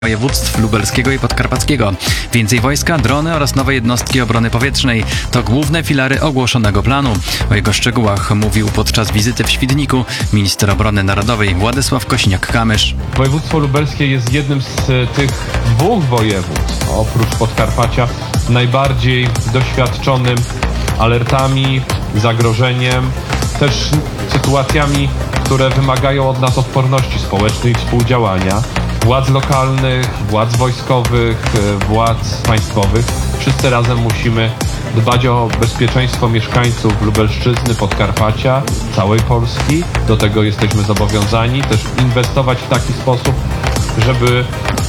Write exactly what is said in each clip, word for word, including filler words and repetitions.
województw lubelskiego i podkarpackiego. Więcej wojska, drony oraz nowe jednostki obrony powietrznej to główne filary ogłoszonego planu. O jego szczegółach mówił podczas wizyty w Świdniku minister obrony narodowej Władysław Kosiniak-Kamysz. Województwo lubelskie jest jednym z tych dwóch województw, oprócz Podkarpacia, najbardziej doświadczonym alertami, zagrożeniem, też sytuacjami, które wymagają od nas odporności społecznej i współdziałania. Władz lokalnych, władz wojskowych, władz państwowych. Wszyscy razem musimy dbać o bezpieczeństwo mieszkańców Lubelszczyzny, Podkarpacia, całej Polski. Do tego jesteśmy zobowiązani. Też inwestować w taki sposób, żeby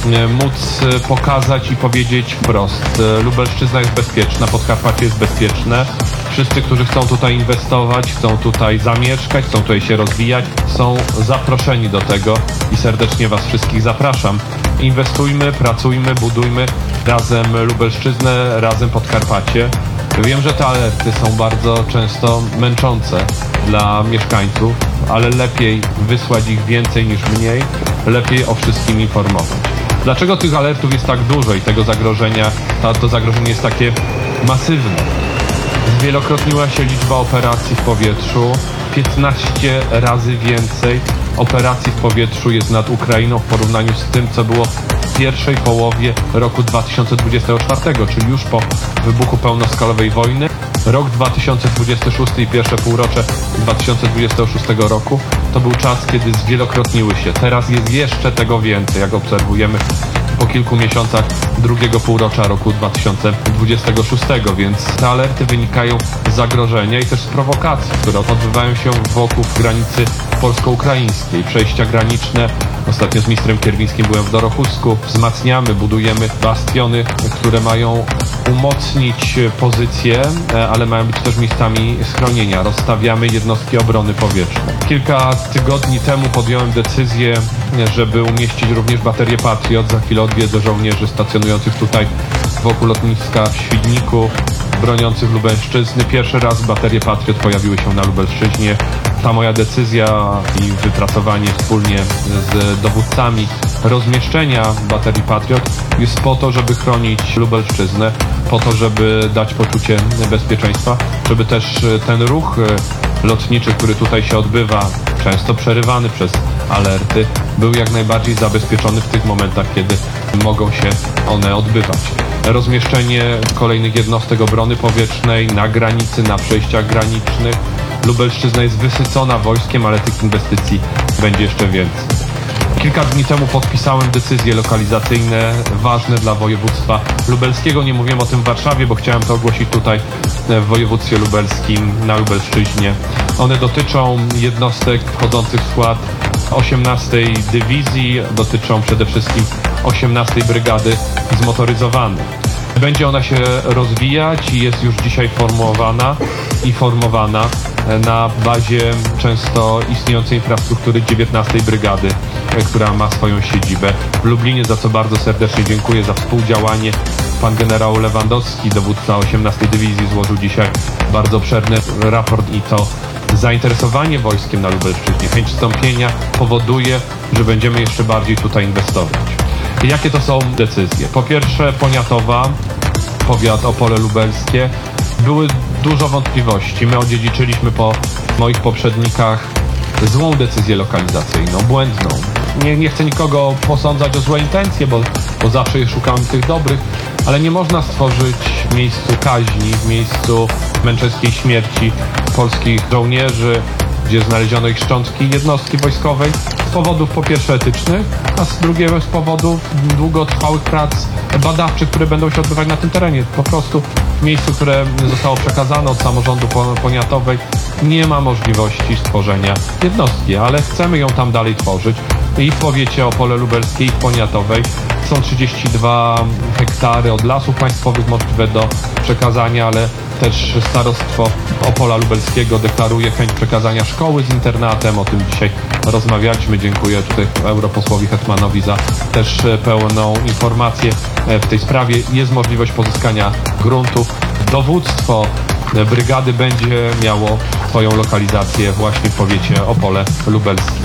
móc pokazać i powiedzieć wprost: Lubelszczyzna jest bezpieczna, Podkarpacie jest bezpieczne. Wszyscy, którzy chcą tutaj inwestować, chcą tutaj zamieszkać, chcą tutaj się rozwijać, są zaproszeni do tego i serdecznie Was wszystkich zapraszam. Inwestujmy, pracujmy, budujmy razem Lubelszczyznę, razem Podkarpacie. Wiem, że te alerty są bardzo często męczące dla mieszkańców, ale lepiej wysłać ich więcej niż mniej, lepiej o wszystkim informować. Dlaczego tych alertów jest tak dużo i tego zagrożenia, to, to zagrożenie jest takie masywne? Zwielokrotniła się liczba operacji w powietrzu. piętnaście razy więcej operacji w powietrzu jest nad Ukrainą w porównaniu z tym, co było w pierwszej połowie roku dwa tysiące dwudziestego czwartego, czyli już po wybuchu pełnoskalowej wojny. Rok dwa tysiące dwudziesty szósty i pierwsze półrocze dwa tysiące dwudziestego szóstego roku to był czas, kiedy zwielokrotniły się. Teraz jest jeszcze tego więcej, jak obserwujemy po kilku miesiącach drugiego półrocza roku dwa tysiące dwudziestego szóstego, więc te alerty wynikają z zagrożenia i też z prowokacji, które odbywają się wokół granicy polsko-ukraińskiej. Przejścia graniczne. Ostatnio z ministrem Kierwińskim byłem w Dorochusku. Wzmacniamy, budujemy bastiony, które mają umocnić pozycję, ale mają być też miejscami schronienia. Rozstawiamy jednostki obrony powietrznej. Kilka tygodni temu podjąłem decyzję, żeby umieścić również baterię Patriot. Za chwilę odwiedzę żołnierzy stacjonujących tutaj wokół lotniska w Świdniku, broniących Lubelszczyzny. Pierwszy raz baterie Patriot pojawiły się na Lubelszczyźnie. Ta moja decyzja i wypracowanie wspólnie z dowódcami rozmieszczenia baterii Patriot jest po to, żeby chronić Lubelszczyznę, po to, żeby dać poczucie bezpieczeństwa, żeby też ten ruch lotniczy, który tutaj się odbywa, często przerywany przez alerty, był jak najbardziej zabezpieczony w tych momentach, kiedy mogą się one odbywać. Rozmieszczenie kolejnych jednostek obrony powietrznej na granicy, na przejściach granicznych. Lubelszczyzna jest wysycona wojskiem, ale tych inwestycji będzie jeszcze więcej. Kilka dni temu podpisałem decyzje lokalizacyjne ważne dla województwa lubelskiego. Nie mówiłem o tym w Warszawie, bo chciałem to ogłosić tutaj w województwie lubelskim, na Lubelszczyźnie. One dotyczą jednostek wchodzących w skład osiemnastej Dywizji, dotyczą przede wszystkim osiemnastej Brygady Zmotoryzowanej. Będzie ona się rozwijać i jest już dzisiaj formułowana i formowana na bazie często istniejącej infrastruktury dziewiętnastej Brygady, która ma swoją siedzibę w Lublinie, za co bardzo serdecznie dziękuję za współdziałanie. Pan generał Lewandowski, dowódca osiemnastej Dywizji, złożył dzisiaj bardzo obszerny raport i to zainteresowanie wojskiem na Lubelszczyźnie, chęć wstąpienia powoduje, że będziemy jeszcze bardziej tutaj inwestować. Jakie to są decyzje? Po pierwsze, Poniatowa, powiat Opole Lubelskie. Były dużo wątpliwości. My odziedziczyliśmy po moich poprzednikach złą decyzję lokalizacyjną, błędną. Nie, nie chcę nikogo posądzać o złe intencje, bo, bo zawsze szukam tych dobrych, ale nie można stworzyć w miejscu kaźni, w miejscu męczeskiej śmierci polskich żołnierzy, gdzie znaleziono ich szczątki jednostki wojskowej, z powodów po pierwsze etycznych, a z drugiego z powodów długotrwałych prac badawczych, które będą się odbywać na tym terenie. Po prostu w miejscu, które zostało przekazane od samorządu Poniatowej, nie ma możliwości stworzenia jednostki, ale chcemy ją tam dalej tworzyć. I w powiecie Opole Lubelskie, i w Poniatowej są trzydzieści dwa hektary od lasów państwowych możliwe do przekazania, ale też starostwo Opola Lubelskiego deklaruje chęć przekazania szkoły z internatem. O tym dzisiaj rozmawialiśmy. Dziękuję tutaj europosłowi Hetmanowi za też pełną informację w tej sprawie. Jest możliwość pozyskania gruntu. Dowództwo brygady będzie miało swoją lokalizację właśnie w powiecie Opole Lubelskie.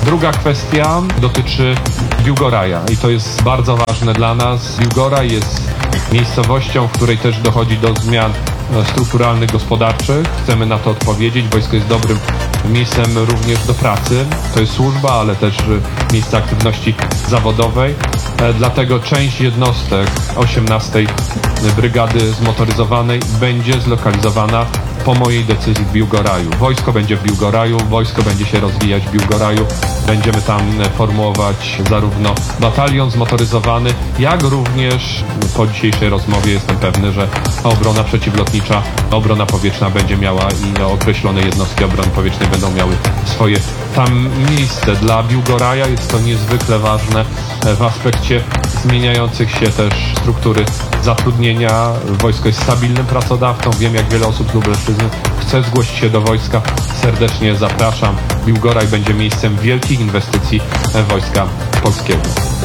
Druga kwestia dotyczy Biłgoraja i to jest bardzo ważne dla nas. Biłgoraj jest miejscowością, w której też dochodzi do zmian strukturalnych, gospodarczych. Chcemy na to odpowiedzieć. Wojsko jest dobrym miejscem również do pracy. To jest służba, ale też miejsce aktywności zawodowej. Dlatego część jednostek osiemnastej Brygady Zmotoryzowanej będzie zlokalizowana po mojej decyzji w Biłgoraju. Wojsko będzie w Biłgoraju, wojsko będzie się rozwijać w Biłgoraju. Będziemy tam formułować zarówno batalion zmotoryzowany, jak również po dzisiejszej rozmowie jestem pewny, że obrona przeciwlotnicza, obrona powietrzna będzie miała i określone jednostki obrony powietrznej będą miały swoje tam miejsce. Dla Biłgoraja jest to niezwykle ważne w aspekcie zmieniających się też struktury zatrudnienia. Wojsko jest stabilnym pracodawcą. Wiem, jak wiele osób z Lubelszczyzny chce zgłosić się do wojska. Serdecznie zapraszam. Biłgoraj będzie miejscem wielkich inwestycji Wojska Polskiego.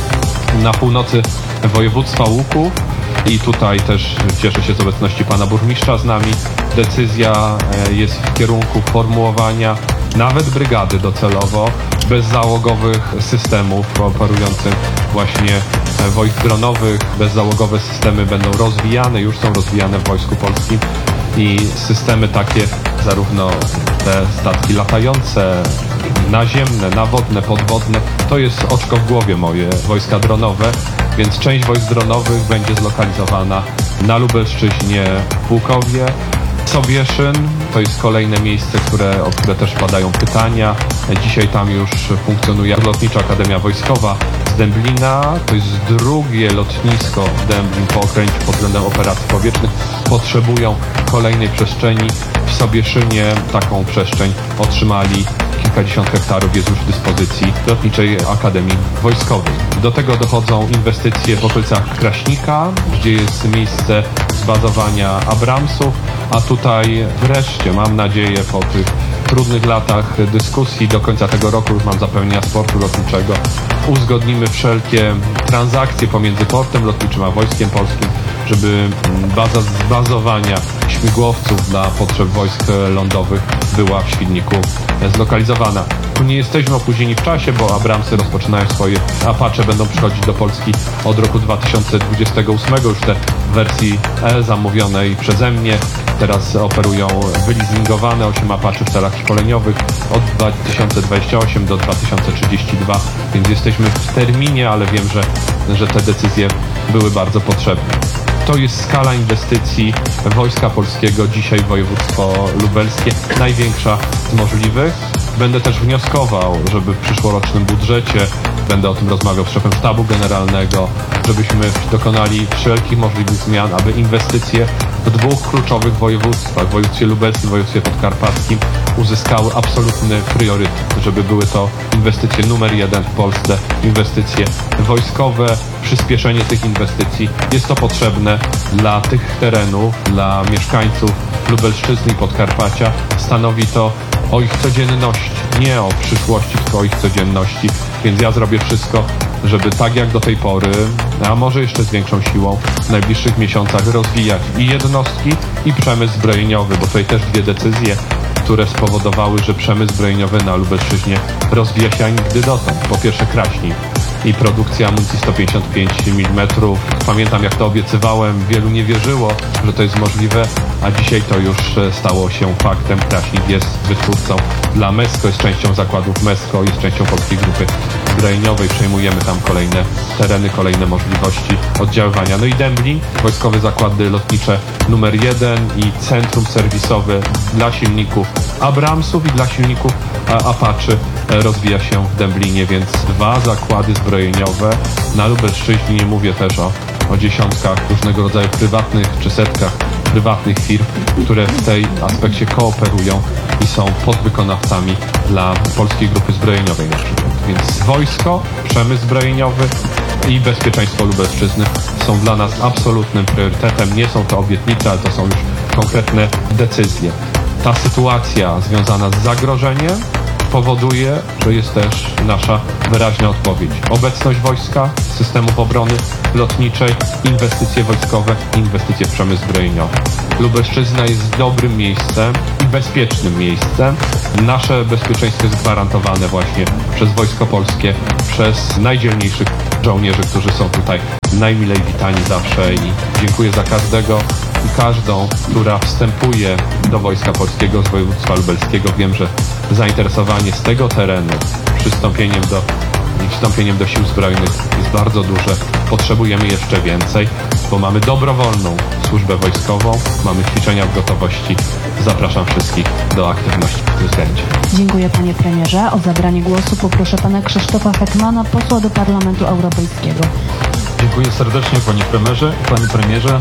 Na północy województwa Łuków i tutaj też cieszę się z obecności pana burmistrza z nami. Decyzja jest w kierunku formułowania nawet brygady docelowo bezzałogowych systemów operujących właśnie wojsk dronowych. Bezzałogowe systemy będą rozwijane, już są rozwijane w Wojsku Polskim i systemy takie, zarówno te statki latające, naziemne, nawodne, podwodne, to jest oczko w głowie moje, wojska dronowe, więc część wojsk dronowych będzie zlokalizowana na Lubelszczyźnie, w Łukowie. Sobieszyn to jest kolejne miejsce, które, o które też padają pytania. Dzisiaj tam już funkcjonuje Lotnicza Akademia Wojskowa z Dęblina. To jest drugie lotnisko Dęblin po okręciu pod względem operacji powietrznych. Potrzebują kolejnej przestrzeni. W Sobieszynie taką przestrzeń otrzymali. Kilkadziesiąt hektarów jest już w dyspozycji Lotniczej Akademii Wojskowej. Do tego dochodzą inwestycje w okolicach Kraśnika, gdzie jest miejsce zbazowania Abramsów, a tutaj wreszcie, mam nadzieję, po tych trudnych latach dyskusji do końca tego roku, już mam zapewnienia sportu lotniczego, uzgodnimy wszelkie transakcje pomiędzy portem lotniczym a Wojskiem Polskim, żeby baza zbazowania śmigłowców dla potrzeb wojsk lądowych była w Świdniku zlokalizowana. Tu nie jesteśmy opóźnieni w czasie, bo Abramsy rozpoczynają swoje, Apache będą przychodzić do Polski od roku dwa tysiące dwudziestego ósmego, już te w wersji E zamówionej przeze mnie. Teraz operują wyleasingowane osiem Apache w celach szkoleniowych od dwa tysiące dwudziestego ósmego do dwa tysiące trzydziestego drugiego, więc jesteśmy w terminie, ale wiem, że, że te decyzje były bardzo potrzebne. To jest skala inwestycji Wojska Polskiego dzisiaj w województwo lubelskie, największa z możliwych. Będę też wnioskował, żeby w przyszłorocznym budżecie, będę o tym rozmawiał z szefem sztabu generalnego, żebyśmy dokonali wszelkich możliwych zmian, aby inwestycje w dwóch kluczowych województwach, w województwie lubelskim, w województwie podkarpackim, uzyskały absolutny priorytet, żeby były to inwestycje numer jeden w Polsce, inwestycje wojskowe, przyspieszenie tych inwestycji. Jest to potrzebne dla tych terenów, dla mieszkańców Lubelszczyzny i Podkarpacia. Stanowi to o ich codzienności, nie o przyszłości, tylko o ich codzienności. Więc ja zrobię wszystko, żeby tak jak do tej pory, a może jeszcze z większą siłą, w najbliższych miesiącach rozwijać i jednostki, i przemysł zbrojeniowy, bo tutaj też dwie decyzje, które spowodowały, że przemysł zbrojeniowy na Lubelszczyźnie rozwija się jak nigdy dotąd. Po pierwsze Kraśnik i produkcja amunicji sto pięćdziesiąt pięć milimetrów. Pamiętam, jak to obiecywałem, wielu nie wierzyło, że to jest możliwe, a dzisiaj to już stało się faktem. Kraśnik jest wytwórcą dla Mesko, jest częścią zakładów Mesko, jest częścią Polskiej Grupy Zbrojeniowej. Przejmujemy tam kolejne tereny, kolejne możliwości oddziaływania. No i Dęblin, wojskowe zakłady lotnicze numer jeden i centrum serwisowe dla silników Abramsów i dla silników Apache rozwija się w Dęblinie, więc dwa zakłady zbrojeniowe na Lubelszczyźnie. Nie mówię też o, o dziesiątkach różnego rodzaju prywatnych czy setkach prywatnych firm, które w tej aspekcie kooperują i są podwykonawcami dla Polskiej Grupy Zbrojeniowej na przykład. Więc wojsko, przemysł zbrojeniowy i bezpieczeństwo Lubelszczyzny są dla nas absolutnym priorytetem. Nie są to obietnice, ale to są już konkretne decyzje. Ta sytuacja związana z zagrożeniem powoduje, że jest też nasza wyraźna odpowiedź. Obecność wojska, systemów obrony lotniczej, inwestycje wojskowe, inwestycje w przemysł zbrojeniowy. Lubelszczyzna jest dobrym miejscem i bezpiecznym miejscem. Nasze bezpieczeństwo jest gwarantowane właśnie przez Wojsko Polskie, przez najdzielniejszych żołnierzy, którzy są tutaj najmilej witani zawsze i dziękuję za każdego i każdą, która wstępuje do Wojska Polskiego z województwa lubelskiego. Wiem, że zainteresowanie z tego terenu przystąpieniem do, wstąpieniem do sił zbrojnych jest bardzo duże. Potrzebujemy jeszcze więcej, bo mamy dobrowolną służbę wojskową, mamy ćwiczenia w gotowości. Zapraszam wszystkich do aktywności w tym względzie. Dziękuję panie premierze. O zabranie głosu poproszę pana Krzysztofa Hetmana, posła do Parlamentu Europejskiego. Dziękuję serdecznie panie premierze, panie premierze.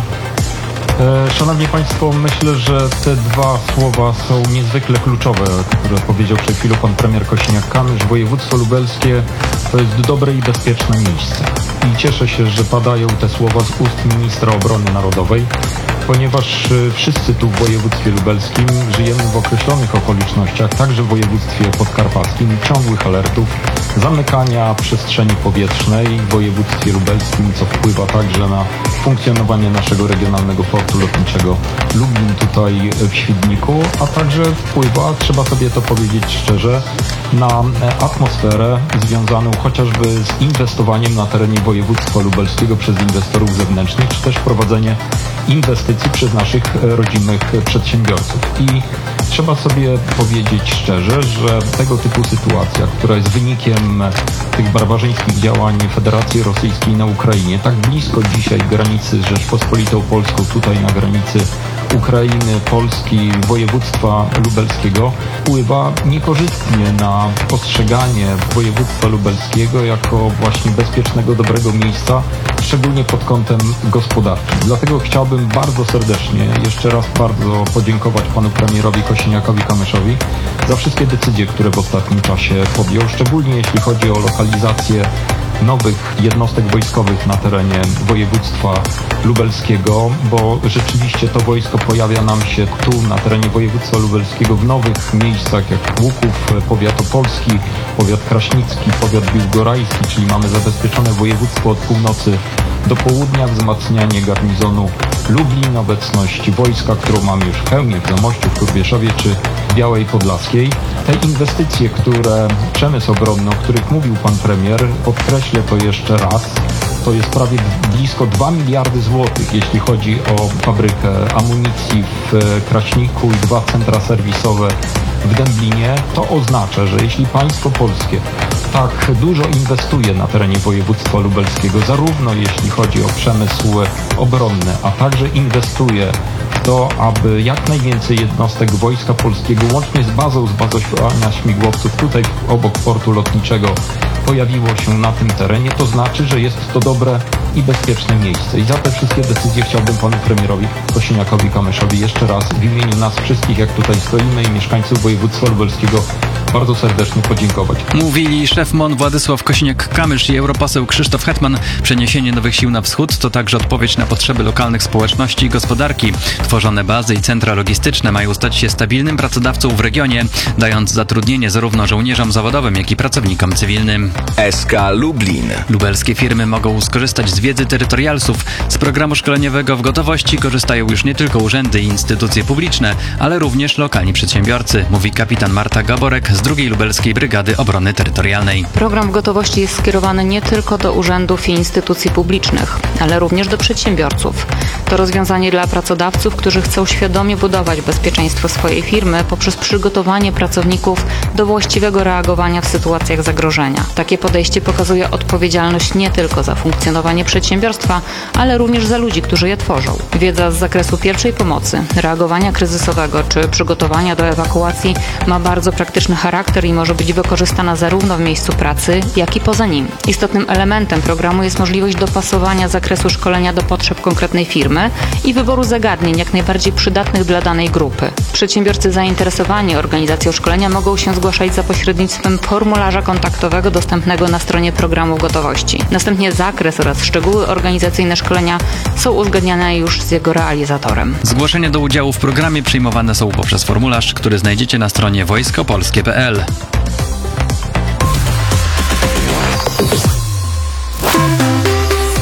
E, Szanowni Państwo, myślę, że te dwa słowa są niezwykle kluczowe, które powiedział przed chwilą pan premier Kosiniak-Kamysz. Województwo lubelskie to jest dobre i bezpieczne miejsce. I cieszę się, że padają te słowa z ust ministra obrony narodowej, ponieważ wszyscy tu w województwie lubelskim żyjemy w określonych okolicznościach, także w województwie podkarpackim, ciągłych alertów, zamykania przestrzeni powietrznej w województwie lubelskim, co wpływa także na funkcjonowanie naszego regionalnego portu lotniczego Lublin tutaj w Świdniku, a także wpływa, trzeba sobie to powiedzieć szczerze, na atmosferę związaną chociażby z inwestowaniem na terenie województwa lubelskiego przez inwestorów zewnętrznych, czy też prowadzenie inwestycji przez naszych rodzimych przedsiębiorców. I trzeba sobie powiedzieć szczerze, że tego typu sytuacja, która jest wynikiem tych barbarzyńskich działań Federacji Rosyjskiej na Ukrainie, tak blisko dzisiaj granicy z Rzeczpospolitą Polską, tutaj na granicy Ukrainy, Polski, województwa lubelskiego, wpływa niekorzystnie na postrzeganie województwa lubelskiego jako właśnie bezpiecznego, dobrego miejsca, szczególnie pod kątem gospodarczym. Dlatego chciałbym bardzo serdecznie jeszcze raz bardzo podziękować panu premierowi Kosiniakowi-Kamyszowi za wszystkie decyzje, które w ostatnim czasie podjął, szczególnie jeśli chodzi o lokalizację nowych jednostek wojskowych na terenie województwa lubelskiego, bo rzeczywiście to wojsko pojawia nam się tu na terenie województwa lubelskiego w nowych miejscach jak Łuków, powiat opolski, powiat kraśnicki, powiat biłgorajski, czyli mamy zabezpieczone województwo od północy do południa, wzmacnianie garnizonu Lublin, obecność wojska, którą mamy już w Chełmie, w Zamościu, w Turbieszowie czy w Białej Podlaskiej. Te inwestycje, które, przemysł obronny, o których mówił pan premier, podkreślę to jeszcze raz, to jest prawie blisko dwa miliardy złotych, jeśli chodzi o fabrykę amunicji w Kraśniku i dwa centra serwisowe w Dęblinie. To oznacza, że jeśli państwo polskie tak dużo inwestuje na terenie województwa lubelskiego, zarówno jeśli chodzi o przemysł obronny, a także inwestuje w to, aby jak najwięcej jednostek Wojska Polskiego, łącznie z bazą zbazowania śmigłowców tutaj obok portu lotniczego, pojawiło się na tym terenie, to znaczy, że jest to dobre i bezpieczne miejsce. I za te wszystkie decyzje chciałbym panu premierowi Kosiniakowi-Kamyszowi jeszcze raz w imieniu nas wszystkich, jak tutaj stoimy, i mieszkańców województwa lubelskiego bardzo serdecznie podziękować. Mówili szef M O N Władysław Kosiniak-Kamysz i europoseł Krzysztof Hetman. Przeniesienie nowych sił na wschód to także odpowiedź na potrzeby lokalnych społeczności i gospodarki. Tworzone bazy i centra logistyczne mają stać się stabilnym pracodawcą w regionie, dając zatrudnienie zarówno żołnierzom zawodowym, jak i pracownikom cywilnym. S K Lublin. Lubelskie firmy mogą skorzystać z wiedzy terytorialsów. Z programu szkoleniowego w gotowości korzystają już nie tylko urzędy i instytucje publiczne, ale również lokalni przedsiębiorcy, mówi kapitan Marta Gaborek z drugiej Lubelskiej Brygady Obrony Terytorialnej. Program w gotowości jest skierowany nie tylko do urzędów i instytucji publicznych, ale również do przedsiębiorców. To rozwiązanie dla pracodawców, którzy chcą świadomie budować bezpieczeństwo swojej firmy poprzez przygotowanie pracowników do właściwego reagowania w sytuacjach zagrożenia. Takie podejście pokazuje odpowiedzialność nie tylko za funkcjonowanie przedsiębiorstwa, ale również za ludzi, którzy je tworzą. Wiedza z zakresu pierwszej pomocy, reagowania kryzysowego czy przygotowania do ewakuacji ma bardzo praktyczny charakter i może być wykorzystana zarówno w miejscu pracy, jak i poza nim. Istotnym elementem programu jest możliwość dopasowania zakresu szkolenia do potrzeb konkretnej firmy i wyboru zagadnień jak najbardziej przydatnych dla danej grupy. Przedsiębiorcy zainteresowani organizacją szkolenia mogą się zgłaszać za pośrednictwem formularza kontaktowego dostępnego na stronie programu gotowości. Następnie zakres oraz szczegóły organizacyjne szkolenia są uzgadniane już z jego realizatorem. Zgłoszenia do udziału w programie przyjmowane są poprzez formularz, który znajdziecie na stronie wojsko polskie kropka p l.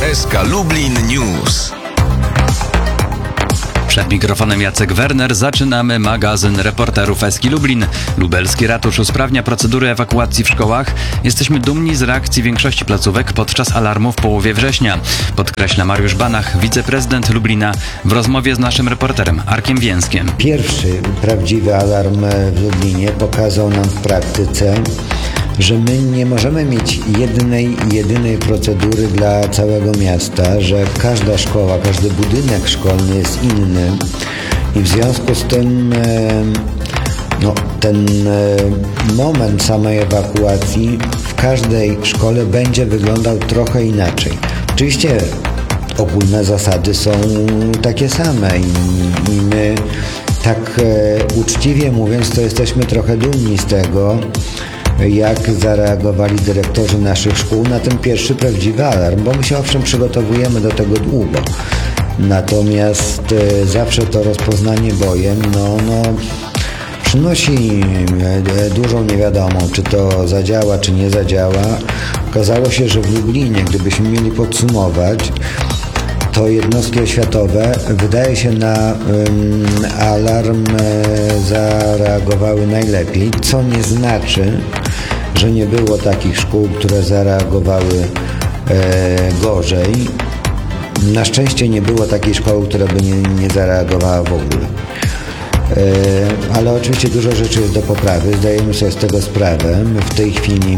S K Lublin News. Przed mikrofonem Jacek Werner. Zaczynamy magazyn reporterów S K Lublin. Lubelski ratusz usprawnia procedury ewakuacji w szkołach. Jesteśmy dumni z reakcji większości placówek podczas alarmu w połowie września. Podkreśla Mariusz Banach, wiceprezydent Lublina, w rozmowie z naszym reporterem Arkiem Więckiem. Pierwszy prawdziwy alarm w Lublinie pokazał nam w praktyce, że my nie możemy mieć jednej, jedynej procedury dla całego miasta, że każda szkoła, każdy budynek szkolny jest inny i w związku z tym no, ten moment samej ewakuacji w każdej szkole będzie wyglądał trochę inaczej. Oczywiście ogólne zasady są takie same i, i my tak uczciwie mówiąc, to jesteśmy trochę dumni z tego, jak zareagowali dyrektorzy naszych szkół na ten pierwszy prawdziwy alarm, bo my się owszem przygotowujemy do tego długo. Natomiast e, zawsze to rozpoznanie bojem no, no, przynosi e, dużą niewiadomą, czy to zadziała, czy nie zadziała. Okazało się, że w Lublinie, gdybyśmy mieli podsumować, to jednostki oświatowe, wydaje się, na um, alarm e, zareagowały najlepiej, co nie znaczy, że nie było takich szkół, które zareagowały e, gorzej. Na szczęście nie było takiej szkoły, która by nie, nie zareagowała w ogóle. E, ale oczywiście dużo rzeczy jest do poprawy, zdajemy sobie z tego sprawę. My w tej chwili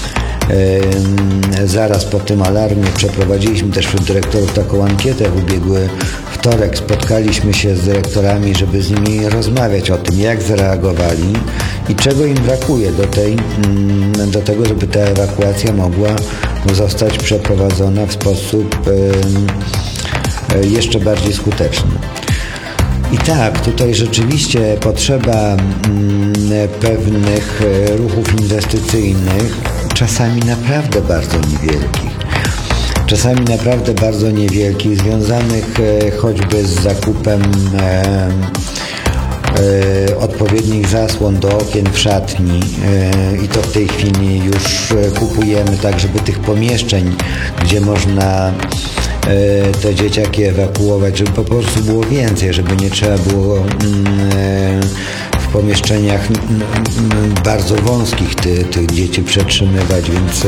zaraz po tym alarmie przeprowadziliśmy też wśród dyrektorów taką ankietę w ubiegły wtorek. Spotkaliśmy się z dyrektorami, żeby z nimi rozmawiać o tym, jak zareagowali i czego im brakuje do, tej, do tego, żeby ta ewakuacja mogła zostać przeprowadzona w sposób jeszcze bardziej skuteczny. I tak, tutaj rzeczywiście potrzeba mm, pewnych ruchów inwestycyjnych, czasami naprawdę bardzo niewielkich. Czasami naprawdę bardzo niewielkich, związanych e, choćby z zakupem e, e, odpowiednich zasłon do okien w szatni e, i to w tej chwili już kupujemy tak, żeby tych pomieszczeń, gdzie można te dzieciaki ewakuować, żeby po prostu było więcej, żeby nie trzeba było w pomieszczeniach bardzo wąskich ty, tych dzieci przetrzymywać, więc,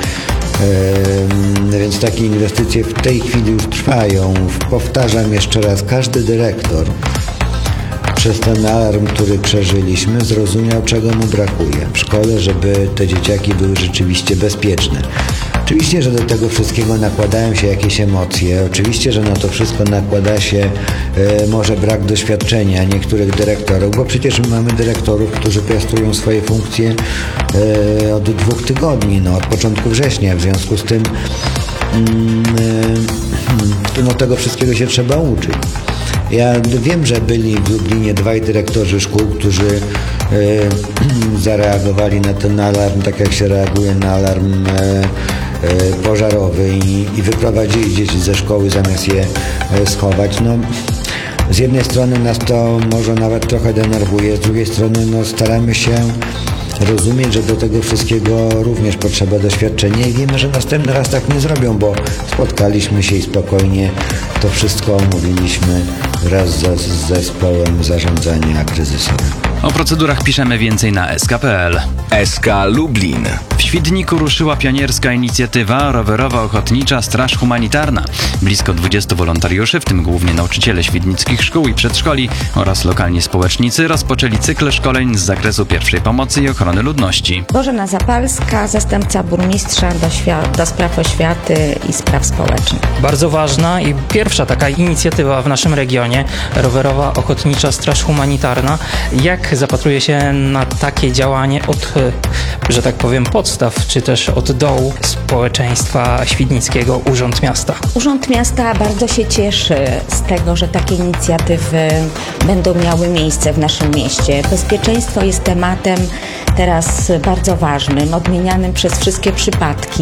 więc takie inwestycje w tej chwili już trwają. Powtarzam jeszcze raz, każdy dyrektor przez ten alarm, który przeżyliśmy, zrozumiał, czego mu brakuje w szkole, żeby te dzieciaki były rzeczywiście bezpieczne. Oczywiście, że do tego wszystkiego nakładają się jakieś emocje, oczywiście, że na to wszystko nakłada się e, może brak doświadczenia niektórych dyrektorów, bo przecież my mamy dyrektorów, którzy piastują swoje funkcje e, od dwóch tygodni, no, od początku września, w związku z tym mm, e, no, tego wszystkiego się trzeba uczyć. Ja wiem, że byli w Lublinie dwaj dyrektorzy szkół, którzy e, zareagowali na ten alarm, tak jak się reaguje na alarm e, e, pożarowy i, i wyprowadzili dzieci ze szkoły zamiast je e, schować. No, z jednej strony nas to może nawet trochę denerwuje, z drugiej strony no, staramy się rozumieć, że do tego wszystkiego również potrzeba doświadczenia i wiemy, że następny raz tak nie zrobią, bo spotkaliśmy się i spokojnie to wszystko omówiliśmy wraz z, z zespołem zarządzania kryzysowym. O procedurach piszemy więcej na S K kropka P L. S K Lublin. W Świdniku ruszyła pionierska inicjatywa Rowerowa Ochotnicza Straż Humanitarna. Blisko dwudziestu wolontariuszy, w tym głównie nauczyciele świdnickich szkół i przedszkoli oraz lokalni społecznicy, rozpoczęli cykl szkoleń z zakresu pierwszej pomocy i ochrony ludności. Bożena Zapalska, zastępca burmistrza do, świa- do spraw oświaty i spraw społecznych. Bardzo ważna i pierwsza taka inicjatywa w naszym regionie, Rowerowa Ochotnicza Straż Humanitarna. Jak zapatruje się na takie działanie od, że tak powiem, podstaw, czy też od dołu społeczeństwa świdnickiego Urząd Miasta? Urząd Miasta bardzo się cieszy z tego, że takie inicjatywy będą miały miejsce w naszym mieście. Bezpieczeństwo jest tematem teraz bardzo ważnym, odmienianym przez wszystkie przypadki.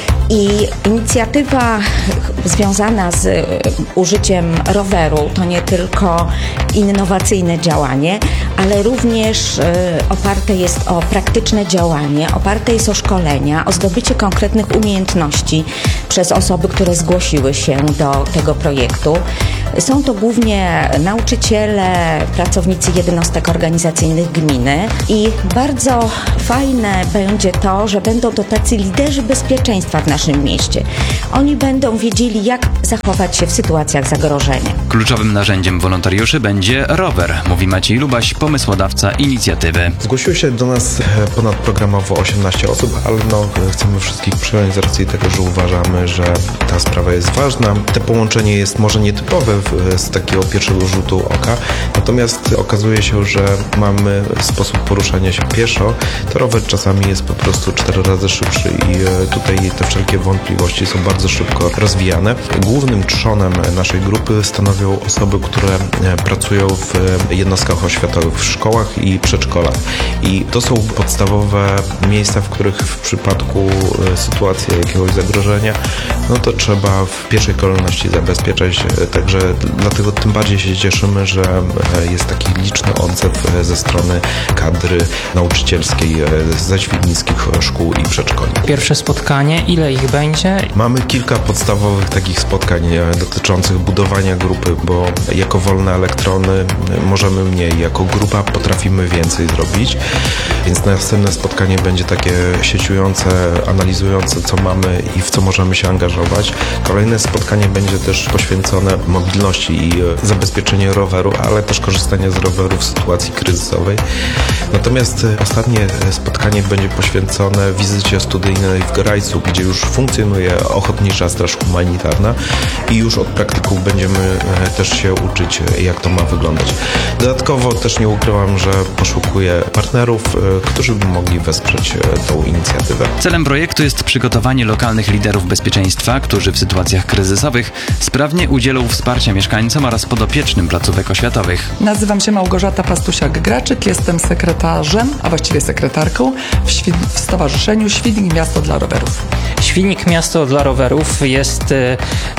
I inicjatywa związana z użyciem roweru to nie tylko innowacyjne działanie, ale również oparte jest o praktyczne działanie, oparte jest o szkolenia, o zdobycie konkretnych umiejętności przez osoby, które zgłosiły się do tego projektu. Są to głównie nauczyciele, pracownicy jednostek organizacyjnych gminy i bardzo fajne będzie to, że będą to tacy liderzy bezpieczeństwa w naszym mieście. Oni będą wiedzieli, jak zachować się w sytuacjach zagrożenia. Kluczowym narzędziem wolontariuszy będzie rower, mówi Maciej Lubaś, pomysłodawca inicjatywy. Zgłosiło się do nas ponadprogramowo osiemnaście osób, ale no, chcemy wszystkich przyjąć z racji tego, że uważamy, że ta sprawa jest ważna. To połączenie jest może nietypowe z takiego pierwszego rzutu oka, natomiast okazuje się, że mamy sposób poruszania się pieszo. To rower czasami jest po prostu cztery razy szybszy i tutaj te wszelkie wątpliwości są bardzo szybko rozwijane. Głównym trzonem naszej grupy stanowią osoby, które pracują w jednostkach oświatowych, w szkołach i przedszkolach. I to są podstawowe miejsca, w których w przypadku sytuacji jakiegoś zagrożenia, no to trzeba w pierwszej kolejności zabezpieczać. Także dlatego tym bardziej się cieszymy, że jest taki liczny odzew ze strony kadry nauczycielskiej ze świdnickich szkół i przedszkoli. Pierwsze spotkanie, ile ich będzie? Mamy kilka podstawowych takich spotkań dotyczących budowania grupy, bo jako wolne elektrony możemy mniej, jako grupa potrafimy więcej zrobić, więc następne spotkanie będzie takie sieciujące, analizujące, co mamy i w co możemy się angażować. Kolejne spotkanie będzie też poświęcone mobilności i zabezpieczeniu roweru, ale też korzystania z roweru w sytuacji kryzysowej. Natomiast ostatnie spotkanie będzie poświęcone wizycie studyjnej w Grajcu, gdzie już funkcjonuje Ochotnicza Straż Humanitarna i już od praktyków będziemy też się uczyć, jak to ma wyglądać. Dodatkowo też nie ukrywam, że poszukuję partnerów, którzy by mogli wesprzeć tą inicjatywę. Celem projektu jest przygotowanie lokalnych liderów bezpieczeństwa, którzy w sytuacjach kryzysowych sprawnie udzielą wsparcia mieszkańcom oraz podopiecznym placówek oświatowych. Nazywam się Małgorzata Pastusiak-Graczyk, jestem sekretarzem, a właściwie sekretarką w, Świd- w Stowarzyszeniu Świdnik Miasto dla Rowerów. Świdnik Miasto dla Rowerów jest e,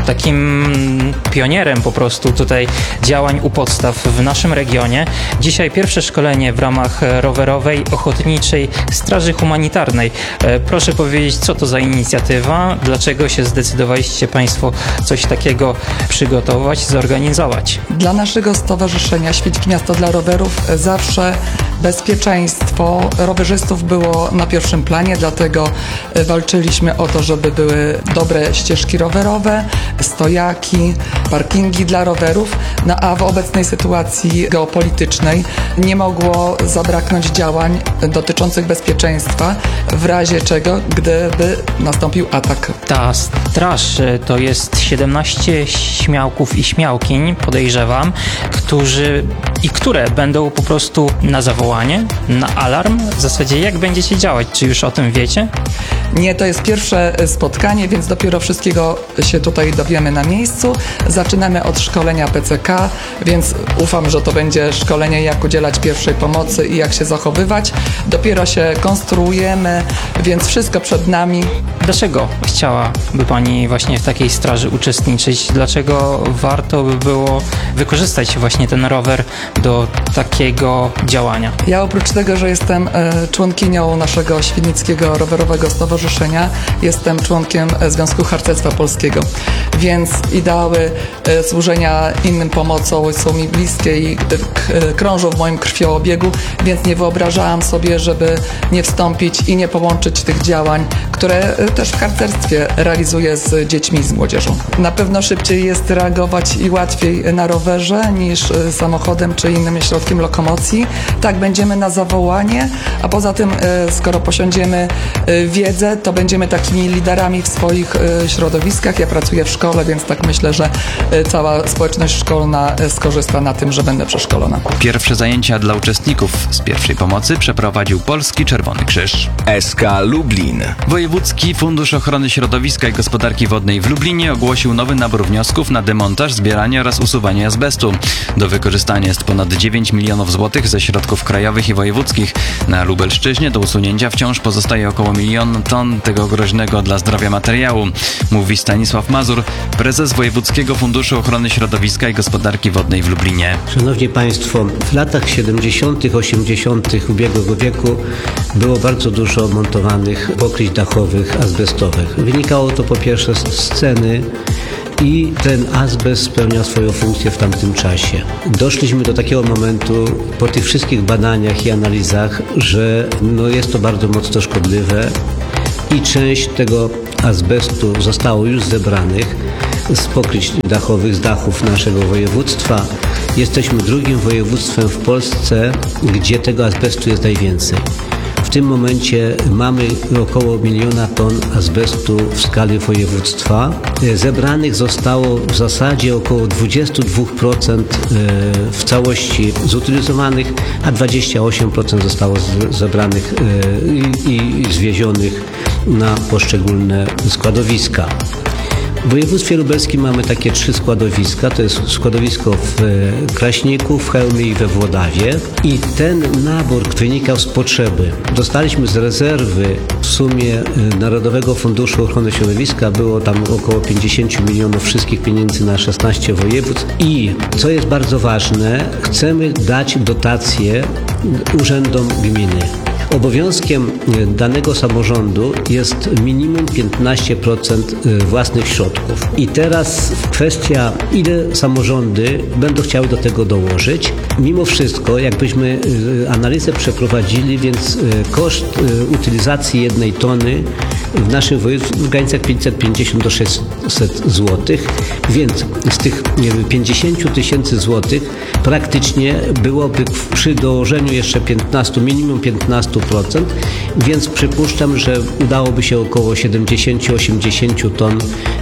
takim pionierem po prostu tutaj działań u podstaw w naszym regionie. Dzisiaj pierwsze szkolenie w ramach rowerowej Ochotniczej Straży Humanitarnej. E, proszę powiedzieć, co to za inicjatywa, dlaczego się zdecydowaliście Państwo coś takiego przygotować, zorganizować? Dla naszego stowarzyszenia Świdnik Miasto dla Rowerów zawsze bezpieczeństwo rowerzystów było na pierwszym planie, dlatego walczyliśmy o to, żeby były dobre ścieżki rowerowe, stojaki, parkingi dla rowerów, no a w obecnej sytuacji geopolitycznej nie mogło zabraknąć działań dotyczących bezpieczeństwa, w razie czego, gdyby nastąpił atak. Ta straż to jest siedemnaście śmiałków i śmiałkiń, podejrzewam, którzy i które będą po prostu na zawołanie, na alarm. W zasadzie jak będziecie działać? Czy już o tym wiecie? Nie, to jest pierwsze spotkanie, więc dopiero wszystkiego się tutaj dowiemy na miejscu. Zaczynamy od szkolenia P C K, więc ufam, że to będzie szkolenie, jak udzielać pierwszej pomocy i jak się zachowywać. Dopiero się konstruujemy, więc wszystko przed nami. Dlaczego chciałaby Pani właśnie w takiej straży uczestniczyć? Dlaczego warto by było wykorzystać właśnie ten rower do takiego działania? Ja oprócz tego, że jestem członkinią naszego Świdnickiego Rowerowego Stowarzyszenia, jestem członkiem Związku Harcerstwa Polskiego, więc ideały służenia innym pomocą są mi bliskie i krążą w moim krwiobiegu, więc nie wyobrażałam sobie, żeby nie wstąpić i nie połączyć tych działań, które też w harcerstwie realizuję z dziećmi i z młodzieżą. Na pewno szybciej jest reagować i łatwiej na rowerze niż samochodem czy innym środkiem lokomocji. Tak, będziemy na zawołanie, a poza tym skoro posiądziemy wiedzę, to będziemy takimi liderami w swoich środowiskach. Ja pracuję w szkole, więc tak myślę, że cała społeczność szkolna skorzysta na tym, że będę przeszkolona. Pierwsze zajęcia dla uczestników z pierwszej pomocy przeprowadził Polski Czerwony Krzyż. S K Lublin. Województwo Wojewódzki Fundusz Ochrony Środowiska i Gospodarki Wodnej w Lublinie ogłosił nowy nabór wniosków na demontaż, zbieranie oraz usuwanie azbestu. Do wykorzystania jest ponad dziewięć milionów złotych ze środków krajowych i wojewódzkich. Na Lubelszczyźnie do usunięcia wciąż pozostaje około milion ton tego groźnego dla zdrowia materiału, mówi Stanisław Mazur, prezes Wojewódzkiego Funduszu Ochrony Środowiska i Gospodarki Wodnej w Lublinie. Szanowni Państwo, w latach siedemdziesiątych, osiemdziesiątych ubiegłego wieku było bardzo dużo montowanych pokryć dachowych azbestowych. Wynikało to po pierwsze z sceny i ten azbest spełniał swoją funkcję w tamtym czasie. Doszliśmy do takiego momentu po tych wszystkich badaniach i analizach, że no jest to bardzo mocno szkodliwe i część tego azbestu zostało już zebranych z pokryć dachowych, z dachów naszego województwa. Jesteśmy drugim województwem w Polsce, gdzie tego azbestu jest najwięcej. W tym momencie mamy około miliona ton azbestu w skali województwa. Zebranych zostało w zasadzie około dwadzieścia dwa procent w całości zutylizowanych, a dwadzieścia osiem procent zostało zebranych i zwiezionych na poszczególne składowiska. W województwie lubelskim mamy takie trzy składowiska. To jest składowisko w Kraśniku, w Chełmie i we Włodawie. I ten nabór wynikał z potrzeby. Dostaliśmy z rezerwy w sumie Narodowego Funduszu Ochrony Środowiska. Było tam około pięćdziesiąt milionów wszystkich pieniędzy na szesnaście województw. I co jest bardzo ważne, chcemy dać dotacje urzędom gminy. Obowiązkiem danego samorządu jest minimum piętnaście procent własnych środków. I teraz kwestia, ile samorządy będą chciały do tego dołożyć. Mimo wszystko, jakbyśmy analizę przeprowadzili, więc koszt utylizacji jednej tony w naszym województwie w granicach pięćset pięćdziesiąt do sześćset złotych, więc z tych pięćdziesiąt tysięcy złotych praktycznie byłoby przy dołożeniu jeszcze piętnaście, minimum piętnaście procent, więc przypuszczam, że udałoby się około siedemdziesiąt do osiemdziesięciu ton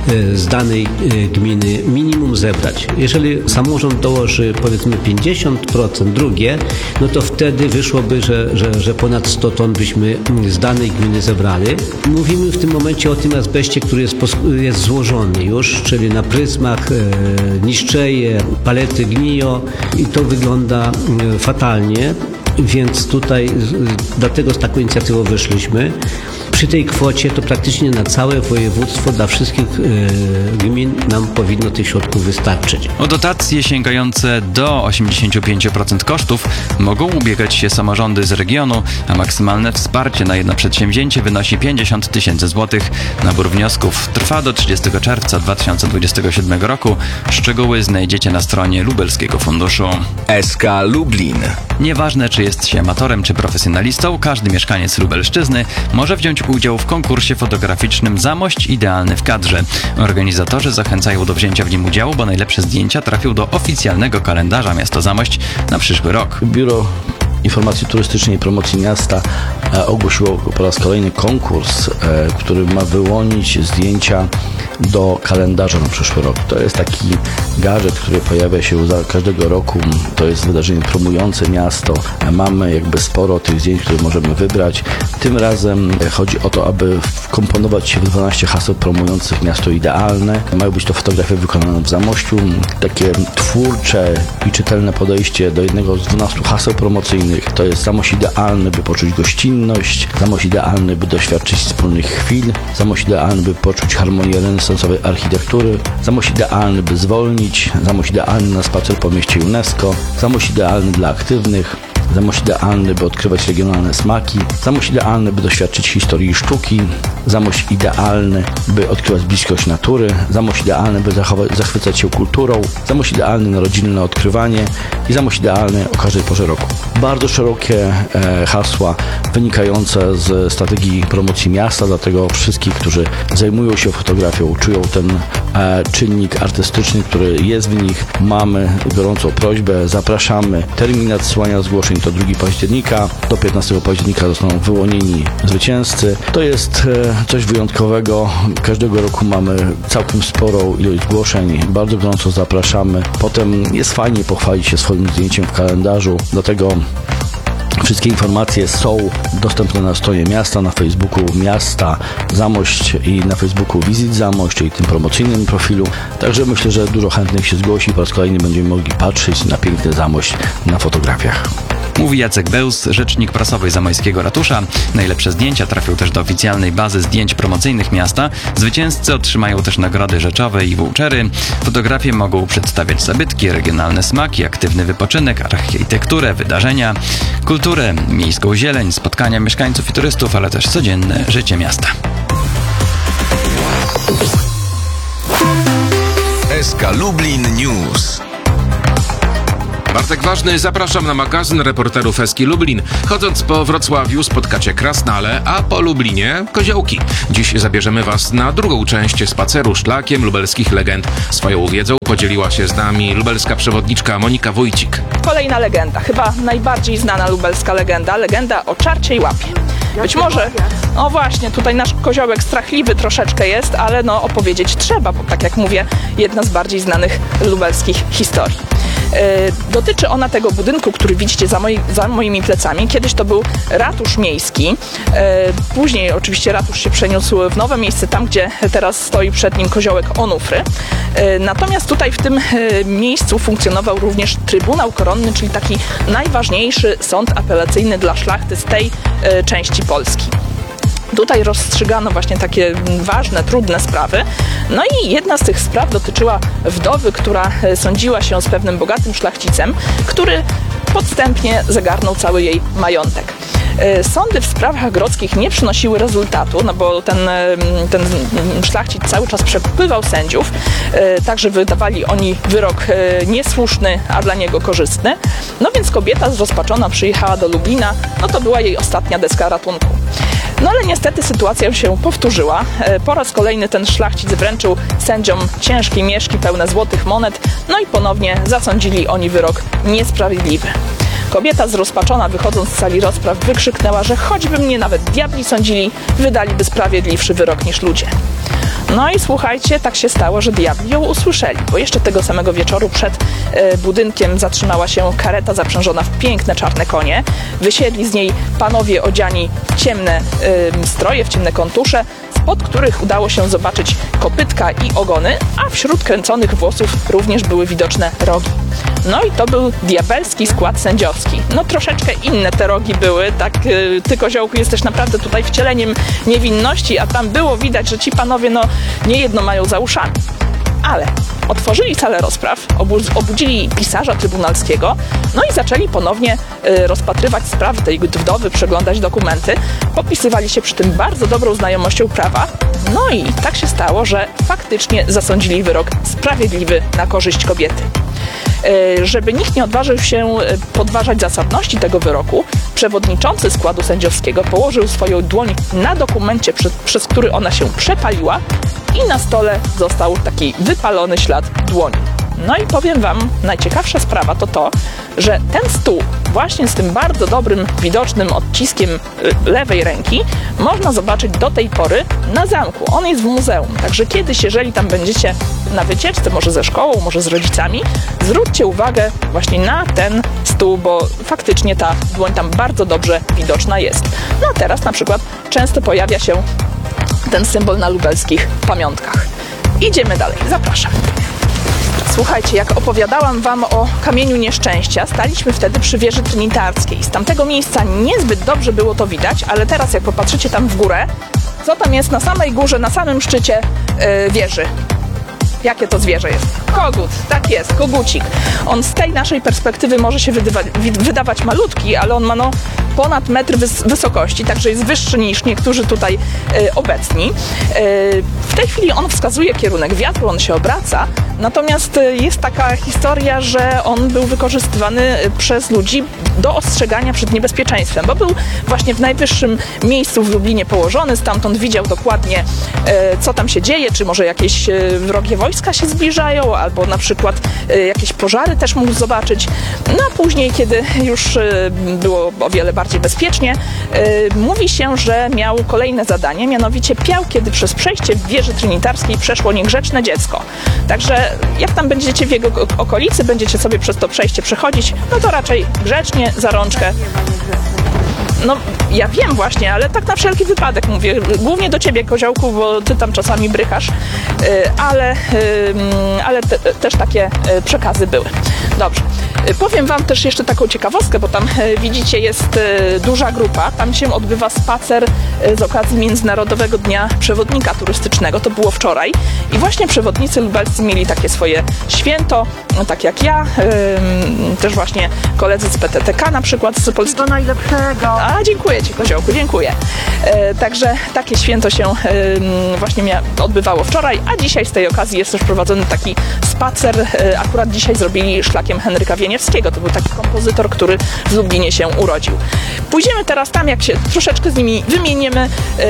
z danej gminy minimum zebrać. Jeżeli samorząd dołoży powiedzmy pięćdziesiąt procent drugie, no to wtedy wyszłoby, że, że, że ponad sto ton byśmy z danej gminy zebrali. Mówimy w tym momencie o tym azbeście, który jest, jest złożony już, czyli na pryzmach e, niszczeje, palety gniją i to wygląda e, fatalnie. Więc tutaj dlatego z taką inicjatywą wyszliśmy. Przy tej kwocie to praktycznie na całe województwo dla wszystkich y, gmin nam powinno tych środków wystarczyć. O dotacje sięgające do osiemdziesiąt pięć procent kosztów mogą ubiegać się samorządy z regionu, a maksymalne wsparcie na jedno przedsięwzięcie wynosi pięćdziesiąt tysięcy złotych. Nabór wniosków trwa do trzydziestego czerwca dwa tysiące dwudziestego siódmego roku. Szczegóły znajdziecie na stronie Lubelskiego Funduszu. S K Lublin. Nieważne, czy jest się amatorem, czy profesjonalistą, każdy mieszkaniec Lubelszczyzny może wziąć udział w konkursie fotograficznym Zamość idealny w kadrze. Organizatorzy zachęcają do wzięcia w nim udziału, bo najlepsze zdjęcia trafią do oficjalnego kalendarza Miasto Zamość na przyszły rok. Biuro Informacji Turystycznej i Promocji Miasta e, ogłosiło po raz kolejny konkurs, e, który ma wyłonić zdjęcia do kalendarza na przyszły rok. To jest taki gadżet, który pojawia się za każdego roku. To jest wydarzenie promujące miasto. E, mamy jakby sporo tych zdjęć, które możemy wybrać. Tym razem e, chodzi o to, aby wkomponować się w dwanaście haseł promujących miasto idealne. Mają być to fotografie wykonane w Zamościu. Takie twórcze i czytelne podejście do jednego z dwunastu haseł promocyjnych. To jest Zamość idealny, by poczuć gościnność, Zamość idealny, by doświadczyć wspólnych chwil, Zamość idealny, by poczuć harmonię renesansowej architektury, Zamość idealny, by zwolnić, Zamość idealny na spacer po mieście UNESCO, Zamość idealny dla aktywnych, Zamość idealny, by odkrywać regionalne smaki, Zamość idealny, by doświadczyć historii sztuki, Zamość idealny, by odkrywać bliskość natury, Zamość idealny, by zachować, zachwycać się kulturą, Zamość idealny na rodzinne odkrywanie i Zamość idealny o każdej porze roku. Bardzo szerokie e, hasła wynikające z strategii promocji miasta, dlatego wszystkich, którzy zajmują się fotografią, czują ten e, czynnik artystyczny, który jest w nich. Mamy gorącą prośbę, zapraszamy. Termin nadsyłania zgłoszeń to drugiego października. Do piętnastego października zostaną wyłonieni zwycięzcy. To jest e, coś wyjątkowego. Każdego roku mamy całkiem sporą ilość zgłoszeń. Bardzo gorąco zapraszamy. Potem jest fajnie pochwalić się swoim zdjęciem w kalendarzu. Dlatego Wszystkie informacje są dostępne na stronie miasta, na Facebooku Miasta Zamość i na Facebooku Wizyt Zamość, czyli tym promocyjnym profilu. Także myślę, że dużo chętnych się zgłosi. Po raz kolejny będziemy mogli patrzeć na piękny Zamość na fotografiach. Mówi Jacek Bełz, rzecznik prasowy Zamojskiego Ratusza. Najlepsze zdjęcia trafią też do oficjalnej bazy zdjęć promocyjnych miasta. Zwycięzcy otrzymają też nagrody rzeczowe i vouchery. Fotografie mogą przedstawiać zabytki, regionalne smaki, aktywny wypoczynek, architekturę, wydarzenia, kulturę, miejską zieleń, spotkania mieszkańców i turystów, ale też codzienne życie miasta. S K Lublin News. Bartek Ważny, zapraszam na magazyn reporterów Eski Lublin. Chodząc po Wrocławiu spotkacie krasnale, a po Lublinie koziołki. Dziś zabierzemy Was na drugą część spaceru szlakiem lubelskich legend. Swoją wiedzą podzieliła się z nami lubelska przewodniczka Monika Wójcik. Kolejna legenda, chyba najbardziej znana lubelska legenda, legenda o czarciej łapie. Być może, no właśnie, tutaj nasz koziołek strachliwy troszeczkę jest, ale no opowiedzieć trzeba, bo tak jak mówię, jedna z bardziej znanych lubelskich historii. Dotyczy ona tego budynku, który widzicie za, moi, za moimi plecami. Kiedyś to był ratusz miejski. Później oczywiście ratusz się przeniósł w nowe miejsce, tam gdzie teraz stoi przed nim koziołek Onufry. Natomiast tutaj w tym miejscu funkcjonował również Trybunał Koronny, czyli taki najważniejszy sąd apelacyjny dla szlachty z tej części Polski. Tutaj rozstrzygano właśnie takie ważne, trudne sprawy. No i jedna z tych spraw dotyczyła wdowy, która sądziła się z pewnym bogatym szlachcicem, który podstępnie zagarnął cały jej majątek. Sądy w sprawach grodzkich nie przynosiły rezultatu, no bo ten, ten szlachcic cały czas przekupywał sędziów, także wydawali oni wyrok niesłuszny, a dla niego korzystny. No więc kobieta zrozpaczona przyjechała do Lublina, no to była jej ostatnia deska ratunku. No ale niestety sytuacja się powtórzyła. Po raz kolejny ten szlachcic wręczył sędziom ciężkie mieszki pełne złotych monet, no i ponownie zasądzili oni wyrok niesprawiedliwy. Kobieta zrozpaczona, wychodząc z sali rozpraw, wykrzyknęła, że choćby mnie nawet diabli sądzili, wydaliby sprawiedliwszy wyrok niż ludzie. No i słuchajcie, tak się stało, że diabli ją usłyszeli, bo jeszcze tego samego wieczoru przed e, budynkiem zatrzymała się kareta zaprzężona w piękne czarne konie. Wysiedli z niej panowie odziani w ciemne e, stroje, w ciemne kontusze, spod których udało się zobaczyć kopytka i ogony, a wśród kręconych włosów również były widoczne rogi. No i to był diabelski skład sędziowski. No troszeczkę inne te rogi były, tak? Ty, koziołku, jesteś naprawdę tutaj wcieleniem niewinności, a tam było widać, że ci panowie no niejedno mają za uszami. Ale otworzyli salę rozpraw, obudzili pisarza trybunalskiego, no i zaczęli ponownie y, rozpatrywać sprawy tej wdowy, przeglądać dokumenty. Popisywali się przy tym bardzo dobrą znajomością prawa. No i tak się stało, że faktycznie zasądzili wyrok sprawiedliwy na korzyść kobiety. Żeby nikt nie odważył się podważać zasadności tego wyroku, przewodniczący składu sędziowskiego położył swoją dłoń na dokumencie, przez, przez który ona się przepaliła i na stole został taki wypalony ślad dłoni. No i powiem wam, najciekawsza sprawa to to, że ten stół właśnie z tym bardzo dobrym, widocznym odciskiem lewej ręki można zobaczyć do tej pory na zamku. On jest w muzeum, także kiedyś, jeżeli tam będziecie na wycieczce, może ze szkołą, może z rodzicami, zwróćcie uwagę właśnie na ten stół, bo faktycznie ta dłoń tam bardzo dobrze widoczna jest. No a teraz na przykład często pojawia się ten symbol na lubelskich pamiątkach. Idziemy dalej, zapraszam. Słuchajcie, jak opowiadałam wam o Kamieniu Nieszczęścia, staliśmy wtedy przy wieży trinitarskiej. Z tamtego miejsca niezbyt dobrze było to widać, ale teraz jak popatrzycie tam w górę, co tam jest na samej górze, na samym szczycie yy, wieży? Jakie to zwierzę jest? Kogut, tak jest, kogucik. On z tej naszej perspektywy może się wydawać, wydawać malutki, ale on ma no ponad metr wys wysokości, także jest wyższy niż niektórzy tutaj y, obecni. Y, w tej chwili on wskazuje kierunek wiatru, on się obraca, natomiast y, jest taka historia, że on był wykorzystywany przez ludzi do ostrzegania przed niebezpieczeństwem, bo był właśnie w najwyższym miejscu w Lublinie położony, stamtąd widział dokładnie y, co tam się dzieje, czy może jakieś y, wrogie wojska się zbliżają, albo na przykład y, jakieś pożary też mógł zobaczyć. No a później, kiedy już y, było o wiele bardziej bezpiecznie, y, mówi się, że miał kolejne zadanie, mianowicie piał, kiedy przez przejście w wieży trinitarskiej przeszło niegrzeczne dziecko. Także jak tam będziecie w jego okolicy, będziecie sobie przez to przejście przechodzić, no to raczej grzecznie, za rączkę. No, ja wiem właśnie, ale tak na wszelki wypadek mówię. Głównie do ciebie, Koziołku, bo ty tam czasami brychasz, y, ale, y, ale te, też takie y, przekazy były. Dobrze. Y, powiem wam też jeszcze taką ciekawostkę, bo tam y, widzicie jest y, duża grupa. Tam się odbywa spacer y, z okazji Międzynarodowego Dnia Przewodnika Turystycznego. To było wczoraj. I właśnie przewodnicy lubelscy mieli takie swoje święto, no, tak jak ja. Y, też właśnie koledzy z P T T K na przykład z Polski. Do najlepszego. A, dziękuję ci, Koziołku, dziękuję. E, także takie święto się e, właśnie mia- odbywało wczoraj, a dzisiaj z tej okazji jest też prowadzony taki spacer. E, akurat dzisiaj zrobili szlakiem Henryka Wieniawskiego. To był taki kompozytor, który w Lublinie się urodził. Pójdziemy teraz tam, jak się troszeczkę z nimi wymienimy.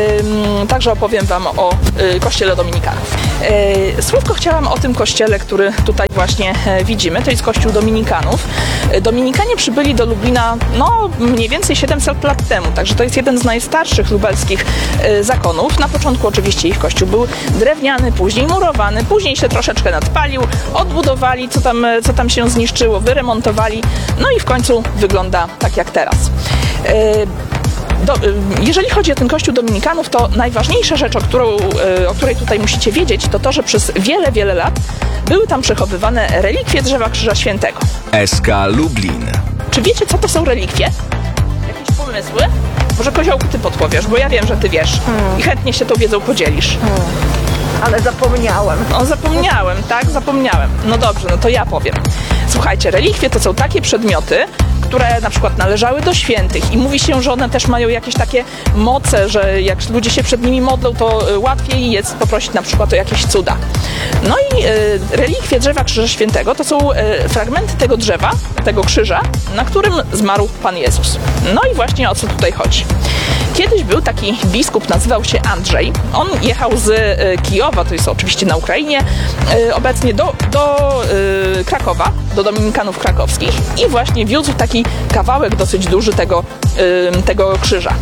E, także opowiem wam o e, kościele dominikanów. E, słówko chciałam o tym kościele, który tutaj właśnie e, widzimy. To jest kościół dominikanów. E, Dominikanie przybyli do Lublina, no mniej więcej siedemset lat temu, także to jest jeden z najstarszych lubelskich y, zakonów. Na początku oczywiście ich kościół był drewniany, później murowany, później się troszeczkę nadpalił, odbudowali, co tam, co tam się zniszczyło, wyremontowali, no i w końcu wygląda tak jak teraz. Y, Do, jeżeli chodzi o ten kościół dominikanów, to najważniejsza rzecz, o, którą, o której tutaj musicie wiedzieć, to to, że przez wiele, wiele lat były tam przechowywane relikwie drzewa Krzyża Świętego. S K Lublin. Czy wiecie, co to są relikwie? Jakieś pomysły? Może, Koziołku, ty podpowiesz, bo ja wiem, że ty wiesz hmm. i chętnie się tą wiedzą podzielisz. Hmm. Ale zapomniałem. O, zapomniałem, tak? Zapomniałem. No dobrze, no to ja powiem. Słuchajcie, relikwie to są takie przedmioty, które na przykład należały do świętych i mówi się, że one też mają jakieś takie moce, że jak ludzie się przed nimi modlą, to łatwiej jest poprosić na przykład o jakieś cuda. No i y, relikwie drzewa Krzyża Świętego to są y, fragmenty tego drzewa, tego krzyża, na którym zmarł Pan Jezus. No i właśnie o co tutaj chodzi. Kiedyś był taki biskup, nazywał się Andrzej. On jechał z y, Kijowa, to jest oczywiście na Ukrainie, y, obecnie do, do y, Krakowa, do dominikanów krakowskich i właśnie wiózł taki kawałek dosyć duży tego, y, tego krzyża.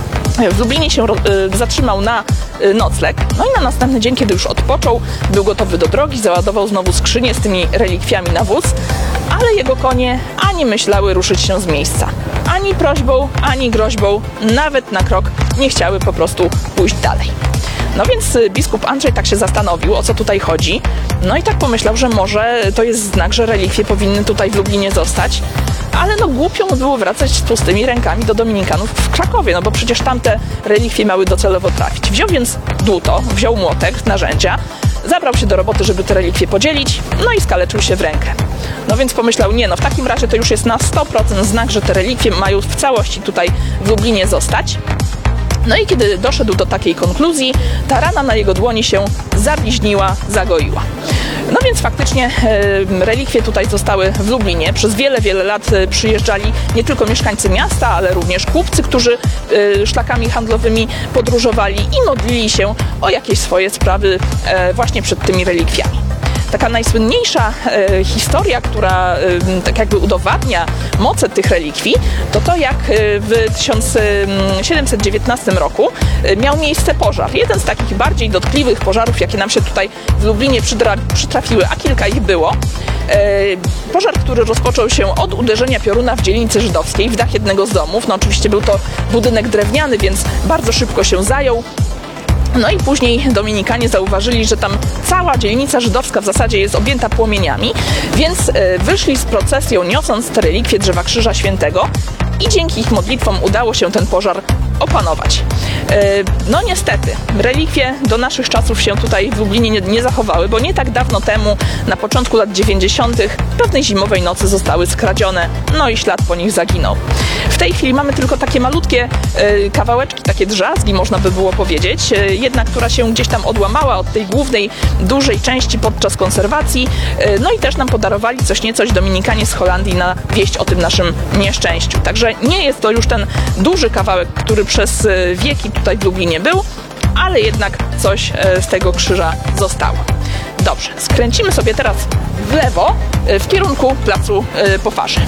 W Lublinie się y, zatrzymał na y, nocleg, no i na następny dzień, kiedy już odpoczął, był gotowy do drogi, załadował znowu skrzynię z tymi relikwiami na wóz, ale jego konie ani myślały ruszyć się z miejsca. Ani prośbą, ani groźbą, nawet na krok nie chciały po prostu pójść dalej. No więc biskup Andrzej tak się zastanowił, o co tutaj chodzi. No i tak pomyślał, że może to jest znak, że relikwie powinny tutaj w Lublinie zostać. Ale no głupio mu było wracać z pustymi rękami do dominikanów w Krakowie, no bo przecież tamte relikwie miały docelowo trafić. Wziął więc dłuto, wziął młotek, narzędzia, zabrał się do roboty, żeby te relikwie podzielić, no i skaleczył się w rękę. No więc pomyślał, nie no, w takim razie to już jest na sto procent znak, że te relikwie mają w całości tutaj w Lublinie zostać. No i kiedy doszedł do takiej konkluzji, ta rana na jego dłoni się zabliźniła, zagoiła. No więc faktycznie e, relikwie tutaj zostały w Lublinie. Przez wiele, wiele lat e, przyjeżdżali nie tylko mieszkańcy miasta, ale również kupcy, którzy e, szlakami handlowymi podróżowali i modlili się o jakieś swoje sprawy e, właśnie przed tymi relikwiami. Taka najsłynniejsza e, historia, która e, tak jakby udowadnia moce tych relikwii, to to, jak w tysiąc siedemset dziewiętnastym roku e, miał miejsce pożar. Jeden z takich bardziej dotkliwych pożarów, jakie nam się tutaj w Lublinie przydra- przytrafiły, a kilka ich było. E, pożar, który rozpoczął się od uderzenia pioruna w dzielnicy żydowskiej w dach jednego z domów. No oczywiście był to budynek drewniany, więc bardzo szybko się zajął. No i później dominikanie zauważyli, że tam cała dzielnica żydowska w zasadzie jest objęta płomieniami, więc wyszli z procesją, niosąc te relikwie drzewa Krzyża Świętego i dzięki ich modlitwom udało się ten pożar opanować. No niestety, relikwie do naszych czasów się tutaj w Lublinie nie, nie zachowały, bo nie tak dawno temu, na początku lat dziewięćdziesiątych, pewnej zimowej nocy zostały skradzione, no i ślad po nich zaginął. W tej chwili mamy tylko takie malutkie y, kawałeczki, takie drzazgi, można by było powiedzieć. Y, jedna, która się gdzieś tam odłamała od tej głównej, dużej części podczas konserwacji. Y, no i też nam podarowali coś niecoś Dominikanie z Holandii na wieść o tym naszym nieszczęściu. Także nie jest to już ten duży kawałek, który przez y, wieki tutaj w Lublinie był, ale jednak coś y, z tego krzyża zostało. Dobrze, skręcimy sobie teraz w lewo, y, w kierunku placu y, Pofarzy.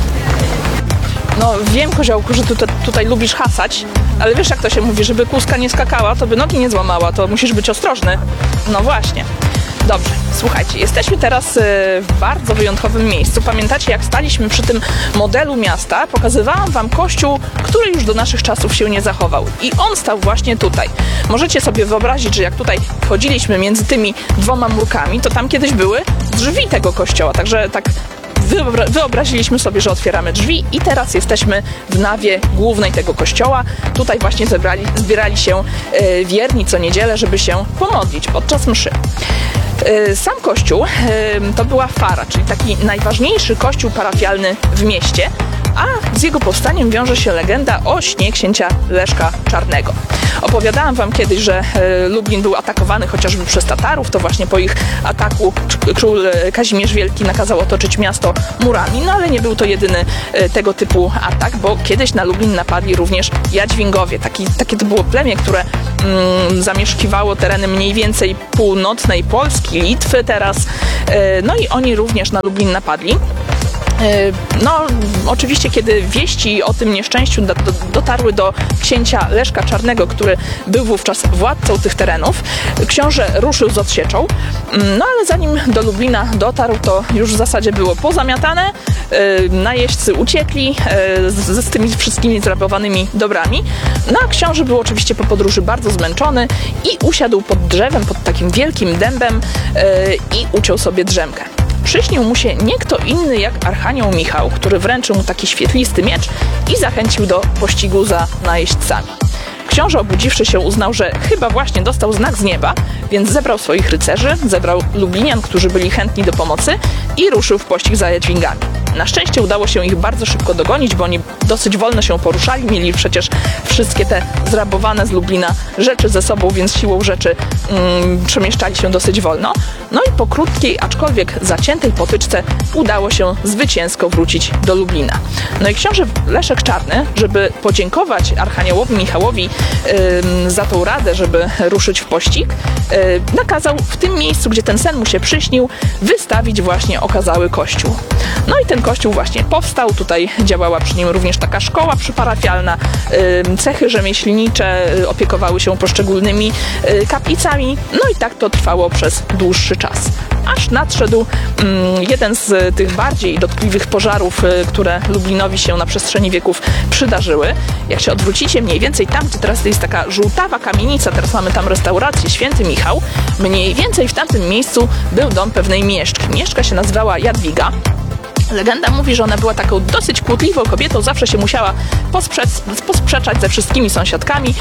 No wiem, Koziołku, że tutaj, tutaj lubisz hasać, ale wiesz, jak to się mówi, żeby kózka nie skakała, to by nogi nie złamała, to musisz być ostrożny. No właśnie. Dobrze, słuchajcie, jesteśmy teraz w bardzo wyjątkowym miejscu. Pamiętacie, jak staliśmy przy tym modelu miasta, pokazywałam wam kościół, który już do naszych czasów się nie zachował. I on stał właśnie tutaj. Możecie sobie wyobrazić, że jak tutaj wchodziliśmy między tymi dwoma murkami, to tam kiedyś były drzwi tego kościoła, także tak wyobra- wyobraziliśmy sobie, że otwieramy drzwi i teraz jesteśmy w nawie głównej tego kościoła. Tutaj właśnie zebrali, zbierali się e, wierni co niedzielę, żeby się pomodlić podczas mszy. Sam kościół to była fara, czyli taki najważniejszy kościół parafialny w mieście, a z jego powstaniem wiąże się legenda o śnie księcia Leszka Czarnego. Opowiadałam wam kiedyś, że Lublin był atakowany chociażby przez Tatarów, to właśnie po ich ataku król Kazimierz Wielki nakazał otoczyć miasto murami, no ale nie był to jedyny tego typu atak, bo kiedyś na Lublin napadli również Jadźwingowie. Taki, takie to było plemię, które mm, zamieszkiwało tereny mniej więcej północnej Polski, Litwy teraz, no i oni również na Lublin napadli. No, oczywiście, kiedy wieści o tym nieszczęściu do, do, dotarły do księcia Leszka Czarnego, który był wówczas władcą tych terenów, książę ruszył z odsieczą, no ale zanim do Lublina dotarł, to już w zasadzie było pozamiatane, najeźdźcy uciekli z, z tymi wszystkimi zrabowanymi dobrami, no a książę był oczywiście po podróży bardzo zmęczony i usiadł pod drzewem, pod takim wielkim dębem i uciął sobie drzemkę. Przyśnił mu się nie kto inny jak Archanioł Michał, który wręczył mu taki świetlisty miecz i zachęcił do pościgu za najeźdźcami. Książę, obudziwszy się, uznał, że chyba właśnie dostał znak z nieba, więc zebrał swoich rycerzy, zebrał Lublinian, którzy byli chętni do pomocy i ruszył w pościg za Jadźwingami. Na szczęście udało się ich bardzo szybko dogonić, bo oni dosyć wolno się poruszali, mieli przecież wszystkie te zrabowane z Lublina rzeczy ze sobą, więc siłą rzeczy mm, przemieszczali się dosyć wolno. No i po krótkiej, aczkolwiek zaciętej potyczce udało się zwycięsko wrócić do Lublina. No i książę Leszek Czarny, żeby podziękować Archaniołowi Michałowi yy, za tą radę, żeby ruszyć w pościg, yy, nakazał w tym miejscu, gdzie ten sen mu się przyśnił, wystawić właśnie okazały kościół. No i ten kościół właśnie powstał, tutaj działała przy nim również taka szkoła przyparafialna, yy, cechy rzemieślnicze opiekowały się poszczególnymi yy, kaplicami, no i tak to trwało przez dłuższy czas. Aż nadszedł mm, jeden z tych bardziej dotkliwych pożarów, y, które Lublinowi się na przestrzeni wieków przydarzyły. Jak się odwrócicie mniej więcej tam, gdzie teraz jest taka żółtawa kamienica, teraz mamy tam restaurację Święty Michał, mniej więcej w tamtym miejscu był dom pewnej mieszczki. Mieszczka się nazywała Jadwiga. Legenda mówi, że ona była taką dosyć kłótliwą kobietą, zawsze się musiała posprze- posprzeczać ze wszystkimi sąsiadkami,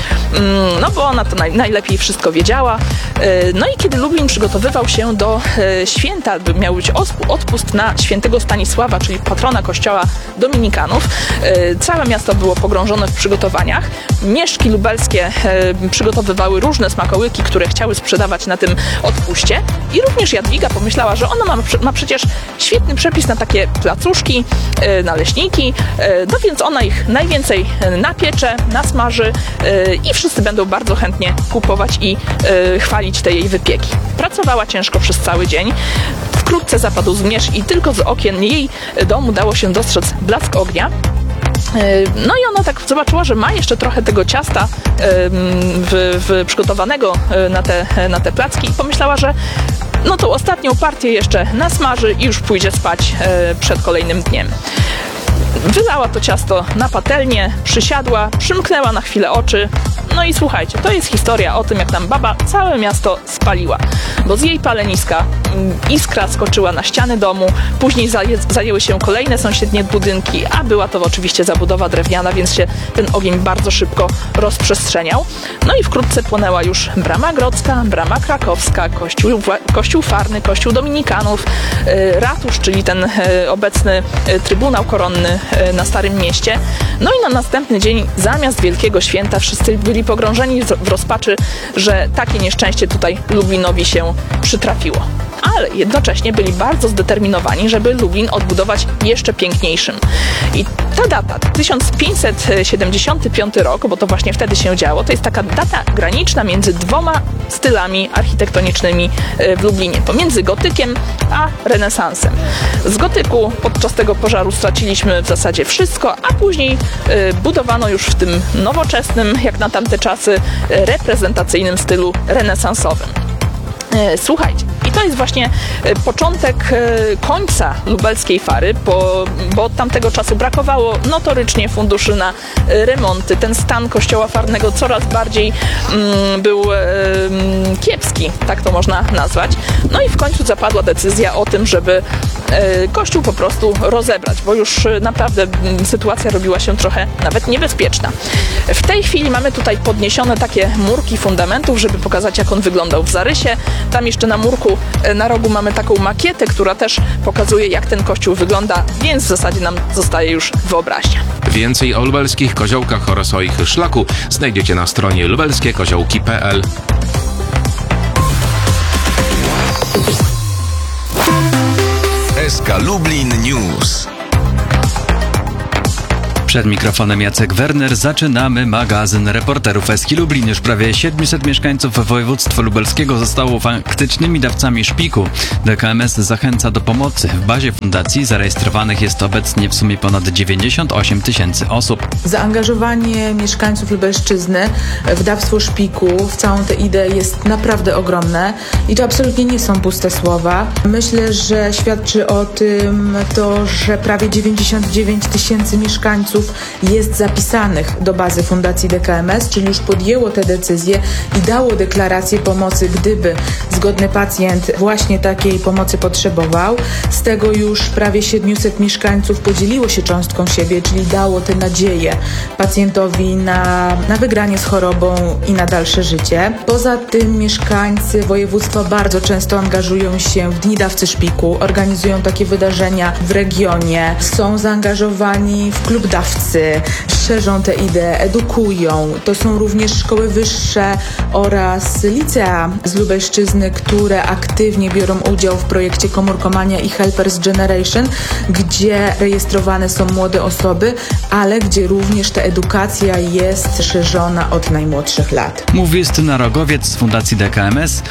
no bo ona to naj- najlepiej wszystko wiedziała. No i kiedy Lublin przygotowywał się do święta, by miał być odpust na świętego Stanisława, czyli patrona kościoła dominikanów, całe miasto było pogrążone w przygotowaniach. Mieszczki lubelskie przygotowywały różne smakołyki, które chciały sprzedawać na tym odpuście i również Jadwiga pomyślała, że ona ma, ma przecież świetny przepis na takie placuszki, naleśniki, no więc ona ich najwięcej napiecze, nasmaży i wszyscy będą bardzo chętnie kupować i chwalić te jej wypieki. Pracowała ciężko przez cały dzień. Wkrótce zapadł zmierzch i tylko z okien jej domu dało się dostrzec blask ognia. No i ona tak zobaczyła, że ma jeszcze trochę tego ciasta w, w przygotowanego na te, na te placki i pomyślała, że no tą ostatnią partię jeszcze nasmaży i już pójdzie spać przed kolejnym dniem. Wylała to ciasto na patelnię, przysiadła, przymknęła na chwilę oczy. No i słuchajcie, to jest historia o tym, jak tam baba całe miasto spaliła. Bo z jej paleniska iskra skoczyła na ściany domu, później zaje- zajęły się kolejne sąsiednie budynki, a była to oczywiście zabudowa drewniana, więc się ten ogień bardzo szybko rozprzestrzeniał. No i wkrótce płonęła już Brama Grodzka, Brama Krakowska, Kościół, kościół Farny, Kościół Dominikanów, ratusz, czyli ten obecny Trybunał Koronny na Starym Mieście. No i na następny dzień, zamiast Wielkiego Święta, wszyscy byli pogrążeni w rozpaczy, że takie nieszczęście tutaj Lublinowi się przytrafiło. Ale jednocześnie byli bardzo zdeterminowani, żeby Lublin odbudować jeszcze piękniejszym. I ta data, tysiąc pięćset siedemdziesiąty piąty rok, bo to właśnie wtedy się działo, to jest taka data graniczna między dwoma stylami architektonicznymi w Lublinie, pomiędzy gotykiem a renesansem. Z gotyku podczas tego pożaru straciliśmy w zasadzie wszystko, a później budowano już w tym nowoczesnym, jak na tamte czasy, reprezentacyjnym stylu renesansowym. Słuchajcie, i to jest właśnie początek końca lubelskiej fary, bo, bo od tamtego czasu brakowało notorycznie funduszy na remonty. Ten stan kościoła farnego coraz bardziej mm, był mm, kiepski, tak to można nazwać. No i w końcu zapadła decyzja o tym, żeby e, kościół po prostu rozebrać, bo już naprawdę m, sytuacja robiła się trochę nawet niebezpieczna. W tej chwili mamy tutaj podniesione takie murki fundamentów, żeby pokazać, jak on wyglądał w zarysie. Tam jeszcze na murku, na rogu mamy taką makietę, która też pokazuje, jak ten kościół wygląda, więc w zasadzie nam zostaje już wyobraźnia. Więcej o lubelskich koziołkach oraz o ich szlaku znajdziecie na stronie lubelskie koziołki kropka p l. S K Lublin News. Przed mikrofonem Jacek Werner. Zaczynamy magazyn reporterów S K Lublin. Już prawie siedmiuset mieszkańców województwa lubelskiego zostało faktycznymi dawcami szpiku. D K M S zachęca do pomocy. W bazie fundacji zarejestrowanych jest obecnie w sumie ponad dziewięćdziesiąt osiem tysięcy osób. Zaangażowanie mieszkańców Lubelszczyzny w dawstwo szpiku, w całą tę ideę jest naprawdę ogromne i to absolutnie nie są puste słowa. Myślę, że świadczy o tym to, że prawie dziewięćdziesiąt dziewięć tysięcy mieszkańców jest zapisanych do bazy Fundacji D K M S, czyli już podjęło te decyzje i dało deklarację pomocy, gdyby zgodny pacjent właśnie takiej pomocy potrzebował. Z tego już prawie siedmiuset mieszkańców podzieliło się cząstką siebie, czyli dało tę nadzieję pacjentowi na, na wygranie z chorobą i na dalsze życie. Poza tym mieszkańcy województwa bardzo często angażują się w Dni Dawcy Szpiku, organizują takie wydarzenia w regionie, są zaangażowani w klub dawcy, szerzą tę ideę, edukują. To są również szkoły wyższe oraz licea z Lubelszczyzny, które aktywnie biorą udział w projekcie Komórkomania i Helpers Generation, gdzie rejestrowane są młode osoby, ale gdzie również ta edukacja jest szerzona od najmłodszych lat. Mówi Justyna Rogowiec z Fundacji D K M S.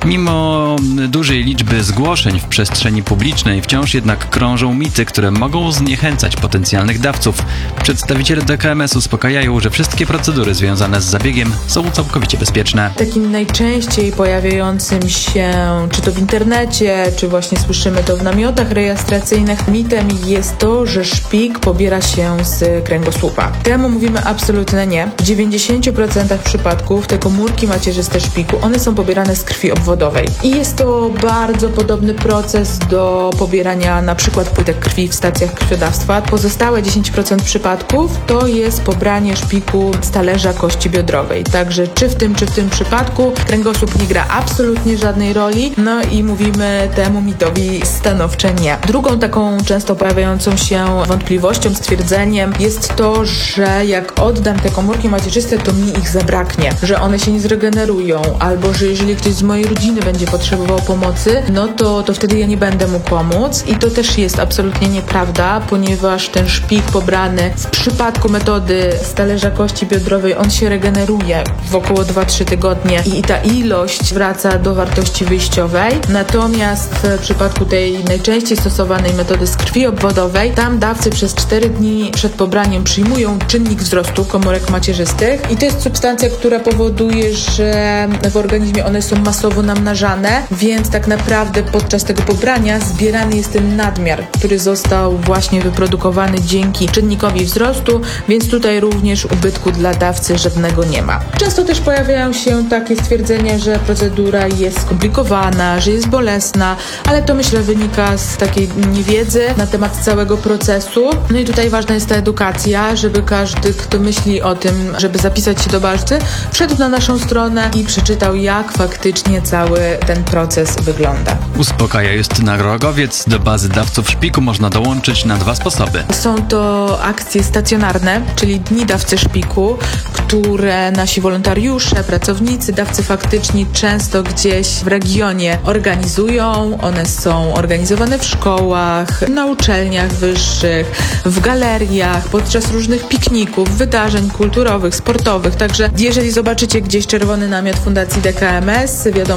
Mimo dużej liczby zgłoszeń w przestrzeni publicznej wciąż jednak krążą mity, które mogą zniechęcać potencjalnych dawców. Przedstawiciele D K M S uspokajają, że wszystkie procedury związane z zabiegiem są całkowicie bezpieczne. Takim najczęściej pojawiającym się, czy to w internecie, czy właśnie słyszymy to w namiotach rejestracyjnych, mitem jest to, że szpik pobiera się z kręgosłupa. Temu mówimy absolutnie nie. W dziewięćdziesięciu procentach przypadków te komórki macierzyste szpiku, one są pobierane z krwi obwodowej. I jest to bardzo podobny proces do pobierania na przykład płytek krwi w stacjach krwiodawstwa. Pozostałe dziesięć procent przypadków to jest pobranie szpiku z talerza kości biodrowej. Także czy w tym, czy w tym przypadku kręgosłup nie gra absolutnie żadnej roli, no i mówimy temu mitowi stanowcze nie. Drugą taką często pojawiającą się wątpliwością, stwierdzeniem jest to, że jak oddam te komórki macierzyste, to mi ich zabraknie, że one się nie zregenerują, albo że jeżeli ktoś z mojej rodziny będzie potrzebował pomocy, no to, to wtedy ja nie będę mu pomóc. I to też jest absolutnie nieprawda, ponieważ ten szpik pobrany w przypadku metody z talerza kości biodrowej, on się regeneruje w około dwa do trzech tygodnie i ta ilość wraca do wartości wyjściowej. Natomiast w przypadku tej najczęściej stosowanej metody z krwi obwodowej, tam dawcy przez cztery dni przed pobraniem przyjmują czynnik wzrostu komórek macierzystych i to jest substancja, która powoduje, że w organizmie one są masowo namnażane, więc tak naprawdę podczas tego pobrania zbierany jest ten nadmiar, który został właśnie wyprodukowany dzięki czynnikowi wzrostu, więc tutaj również ubytku dla dawcy żadnego nie ma. Często też pojawiają się takie stwierdzenia, że procedura jest skomplikowana, że jest bolesna, ale to myślę wynika z takiej niewiedzy na temat całego procesu. No i tutaj ważna jest ta edukacja, żeby każdy, kto myśli o tym, żeby zapisać się do bazy, wszedł na naszą stronę i przeczytał, jak faktycznie cały ten proces wygląda. Uspokaja Justyna Rogowiec. Do bazy dawców szpiku można dołączyć na dwa sposoby. Są to akcje stacjonarne, czyli Dni Dawcy Szpiku, które nasi wolontariusze, pracownicy, dawcy faktyczni często gdzieś w regionie organizują. One są organizowane w szkołach, na uczelniach wyższych, w galeriach, podczas różnych pikników, wydarzeń kulturowych, sportowych. Także jeżeli zobaczycie gdzieś czerwony namiot Fundacji D K M S, wiadomo,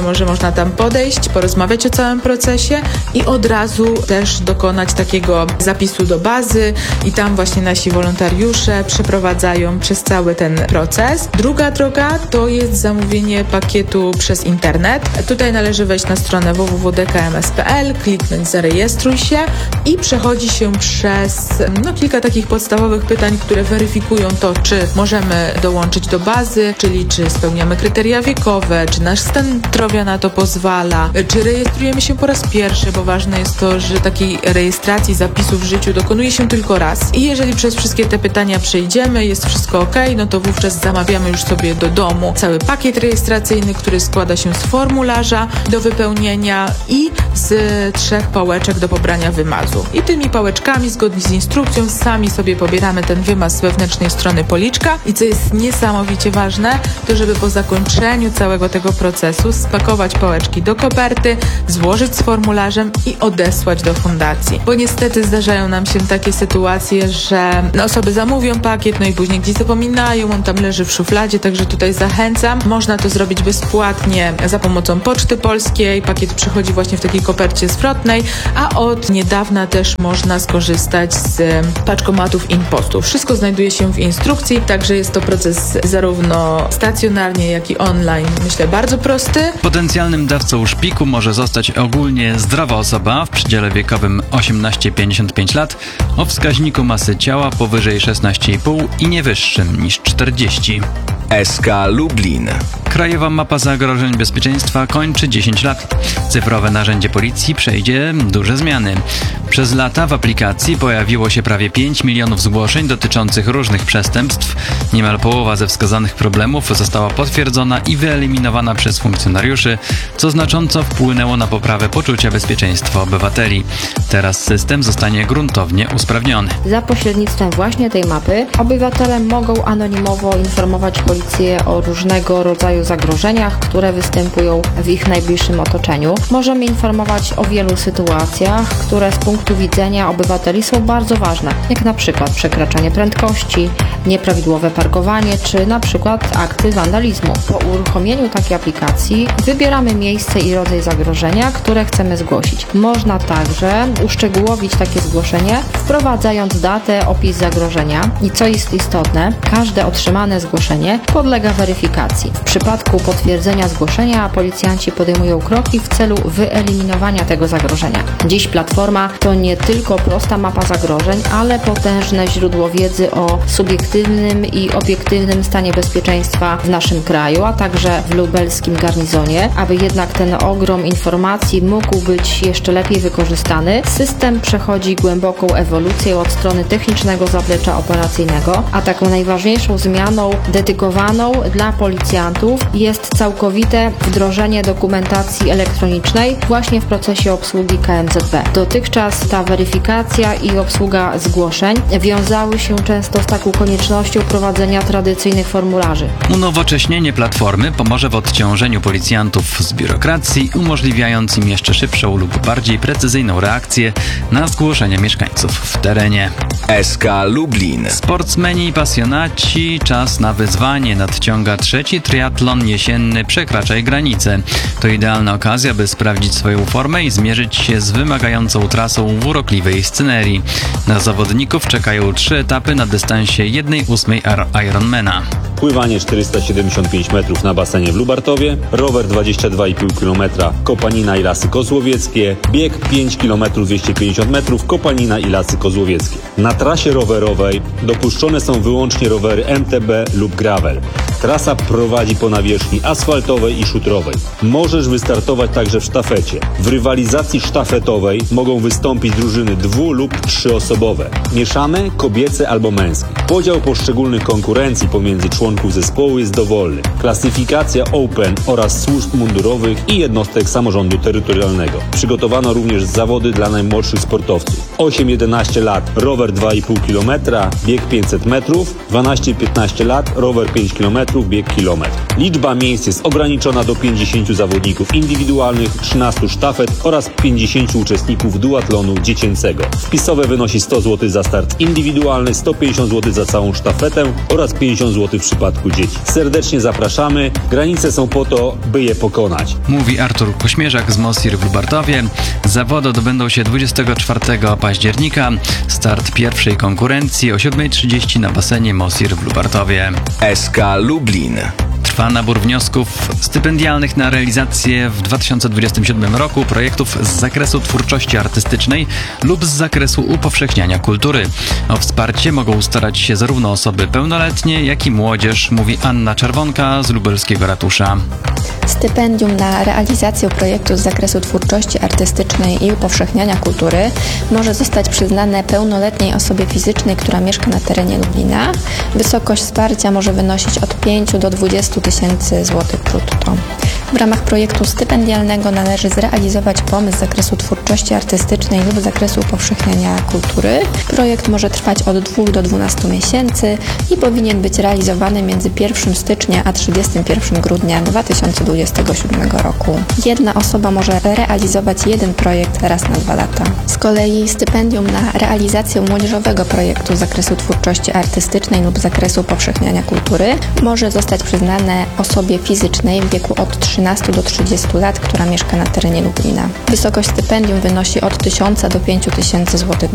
wiadomo, że można tam podejść, porozmawiać o całym procesie i od razu też dokonać takiego zapisu do bazy i tam właśnie nasi wolontariusze przeprowadzają przez cały ten proces. Druga droga to jest zamówienie pakietu przez internet. Tutaj należy wejść na stronę w w w kropka d k m s kropka p l, kliknąć zarejestruj się i przechodzi się przez no, kilka takich podstawowych pytań, które weryfikują to, czy możemy dołączyć do bazy, czyli czy spełniamy kryteria wiekowe, czy nasz stan zdrowia na to pozwala, czy rejestrujemy się po raz pierwszy, bo ważne jest to, że takiej rejestracji zapisu w życiu dokonuje się tylko raz. I jeżeli przez wszystkie te pytania przejdziemy, jest wszystko ok, no to wówczas zamawiamy już sobie do domu cały pakiet rejestracyjny, który składa się z formularza do wypełnienia i z trzech pałeczek do pobrania wymazu. I tymi pałeczkami, zgodnie z instrukcją, sami sobie pobieramy ten wymaz z wewnętrznej strony policzka i co jest niesamowicie ważne, to żeby po zakończeniu całego tego procesu spakować pałeczki do koperty, złożyć z formularzem i odesłać do fundacji. Bo niestety zdarzają nam się takie sytuacje, że no, osoby zamówią pakiet, no i później gdzieś zapominają, on tam leży w szufladzie, także tutaj zachęcam. Można to zrobić bezpłatnie za pomocą Poczty Polskiej. Pakiet przychodzi właśnie w takiej kopercie zwrotnej, a od niedawna też można skorzystać z paczkomatów InPostu. Wszystko znajduje się w instrukcji, także jest to proces zarówno stacjonarnie, jak i online. Myślę, bardzo prosty. Potencjalnym dawcą szpiku może zostać ogólnie zdrowa osoba w przedziale wiekowym osiemnaście do pięćdziesięciu pięciu lat o wskaźniku masy ciała powyżej szesnaście i pół i nie wyższym niż czterdzieści. S K Lublin. Krajowa mapa zagrożeń bezpieczeństwa kończy dziesięć lat. Cyfrowe narzędzie policji przejdzie duże zmiany. Przez lata w aplikacji pojawiło się prawie pięć milionów zgłoszeń dotyczących różnych przestępstw. Niemal połowa ze wskazanych problemów została potwierdzona i wyeliminowana przez funkcjonariuszy, co znacząco wpłynęło na poprawę poczucia bezpieczeństwa obywateli. Teraz system zostanie gruntownie usprawniony. Za pośrednictwem właśnie tej mapy obywatele mogą anonimowo informować policję o różnego rodzaju zagrożeniach, które występują w ich najbliższym otoczeniu. Możemy informować o wielu sytuacjach, które z punktu widzenia obywateli są bardzo ważne, jak na przykład przekraczanie prędkości, nieprawidłowe parkowanie, czy na przykład akty wandalizmu. Po uruchomieniu takiej aplikacji wybieramy miejsce i rodzaj zagrożenia, które chcemy zgłosić. Można także uszczegółowić takie zgłoszenie, wprowadzając datę, opis zagrożenia i co jest istotne, każde otrzymane zgłoszenie podlega weryfikacji. W przypadku potwierdzenia zgłoszenia policjanci podejmują kroki w celu wyeliminowania tego zagrożenia. Dziś platforma to nie tylko prosta mapa zagrożeń, ale potężne źródło wiedzy o subiektywnym i obiektywnym stanie bezpieczeństwa w naszym kraju, a także w lubelskim garnizonie. Aby jednak ten ogrom informacji mógł być jeszcze lepiej wykorzystany, system przechodzi głęboką ewolucję od strony technicznego zaplecza operacyjnego, a taką najważniejszą zmianą dedykowaną dla policjantów jest całkowite wdrożenie dokumentacji elektronicznej właśnie w procesie obsługi K M Z B. Dotychczas ta weryfikacja i obsługa zgłoszeń wiązały się często z taką koniecznością prowadzenia tradycyjnych formularzy. Unowocześnienie platformy pomoże w odciążeniu policjantów z biurokracji, umożliwiając im jeszcze szybszą lub bardziej precyzyjną reakcję na zgłoszenia mieszkańców w terenie. S K Lublin. Sportsmeni i pasjonaci, czas na wyzwanie. Nadciąga trzeci triatlon jesienny Przekraczaj granice. To idealna okazja, by sprawdzić swoją formę i zmierzyć się z wymagającą trasą w urokliwej scenerii. Na zawodników czekają trzy etapy na dystansie jednej ósmej Ironmana. Pływanie czterysta siedemdziesiąt pięć metrów na basenie w Lubartowie, rower dwadzieścia dwa i pół kilometra Kopanina i Lasy Kozłowieckie, bieg pięć kilometrów dwieście pięćdziesiąt metrów Kopanina i Lasy Kozłowieckie. Na trasie rowerowej dopuszczone są wyłącznie rowery M T B lub gravel. Trasa prowadzi po nawierzchni asfaltowej i szutrowej. Możesz wystartować także w sztafecie. W rywalizacji sztafetowej mogą wystąpić drużyny dwu- lub trzyosobowe. Mieszane, kobiece albo męskie. Podział poszczególnych konkurencji pomiędzy członków zespołu jest dowolny. Klasyfikacja Open oraz służb mundurowych i jednostek samorządu terytorialnego. Przygotowano również zawody dla najmłodszych sportowców. osiem do jedenastu lat rower dwa i pół kilometra, bieg pięćset metrów, dwanaście do piętnastu lat rower pięć kilometrów, bieg kilometr. Liczba miejsc jest ograniczona do pięćdziesięciu zawodników indywidualnych, trzynastu sztafet oraz pięćdziesięciu uczestników duatlonu dziecięcego. Wpisowe wynosi sto złotych za start indywidualny, sto pięćdziesiąt złotych za całą sztafetę oraz pięćdziesiąt złotych w przypadku dzieci. Serdecznie zapraszamy. Granice są po to, by je pokonać. Mówi Artur Kośmierzak z Mosir w Lubartowie. Zawody odbędą się dwudziestego czwartego października. Start pierwszej konkurencji o siódma trzydzieści na basenie Mosir w Lubartowie. S K Lublin. Trwa nabór wniosków stypendialnych na realizację w dwa tysiące dwudziestym siódmym roku projektów z zakresu twórczości artystycznej lub z zakresu upowszechniania kultury. O wsparcie mogą starać się zarówno osoby pełnoletnie, jak i młodzież, mówi Anna Czerwonka z lubelskiego ratusza. Stypendium na realizację projektu z zakresu twórczości artystycznej i upowszechniania kultury może zostać przyznane pełnoletniej osobie fizycznej, która mieszka na terenie Lublina. Wysokość wsparcia może wynosić od pięciu do dwudziestu tysięcy złotych brutto. W ramach projektu stypendialnego należy zrealizować pomysł z zakresu twórczości artystycznej lub z zakresu upowszechniania kultury. Projekt może trwać od dwóch do dwunastu miesięcy i powinien być realizowany między pierwszego stycznia a trzydziestego pierwszego grudnia dwa tysiące dwudziestego siódmego roku. Jedna osoba może realizować jeden projekt raz na dwa lata. Z kolei stypendium na realizację młodzieżowego projektu z zakresu twórczości artystycznej lub z zakresu upowszechniania kultury może zostać przyznane osobie fizycznej w wieku od trzynastu do trzydziestu lat, która mieszka na terenie Lublina. Wysokość stypendium wynosi od tysiąca do pięciu tysięcy złotych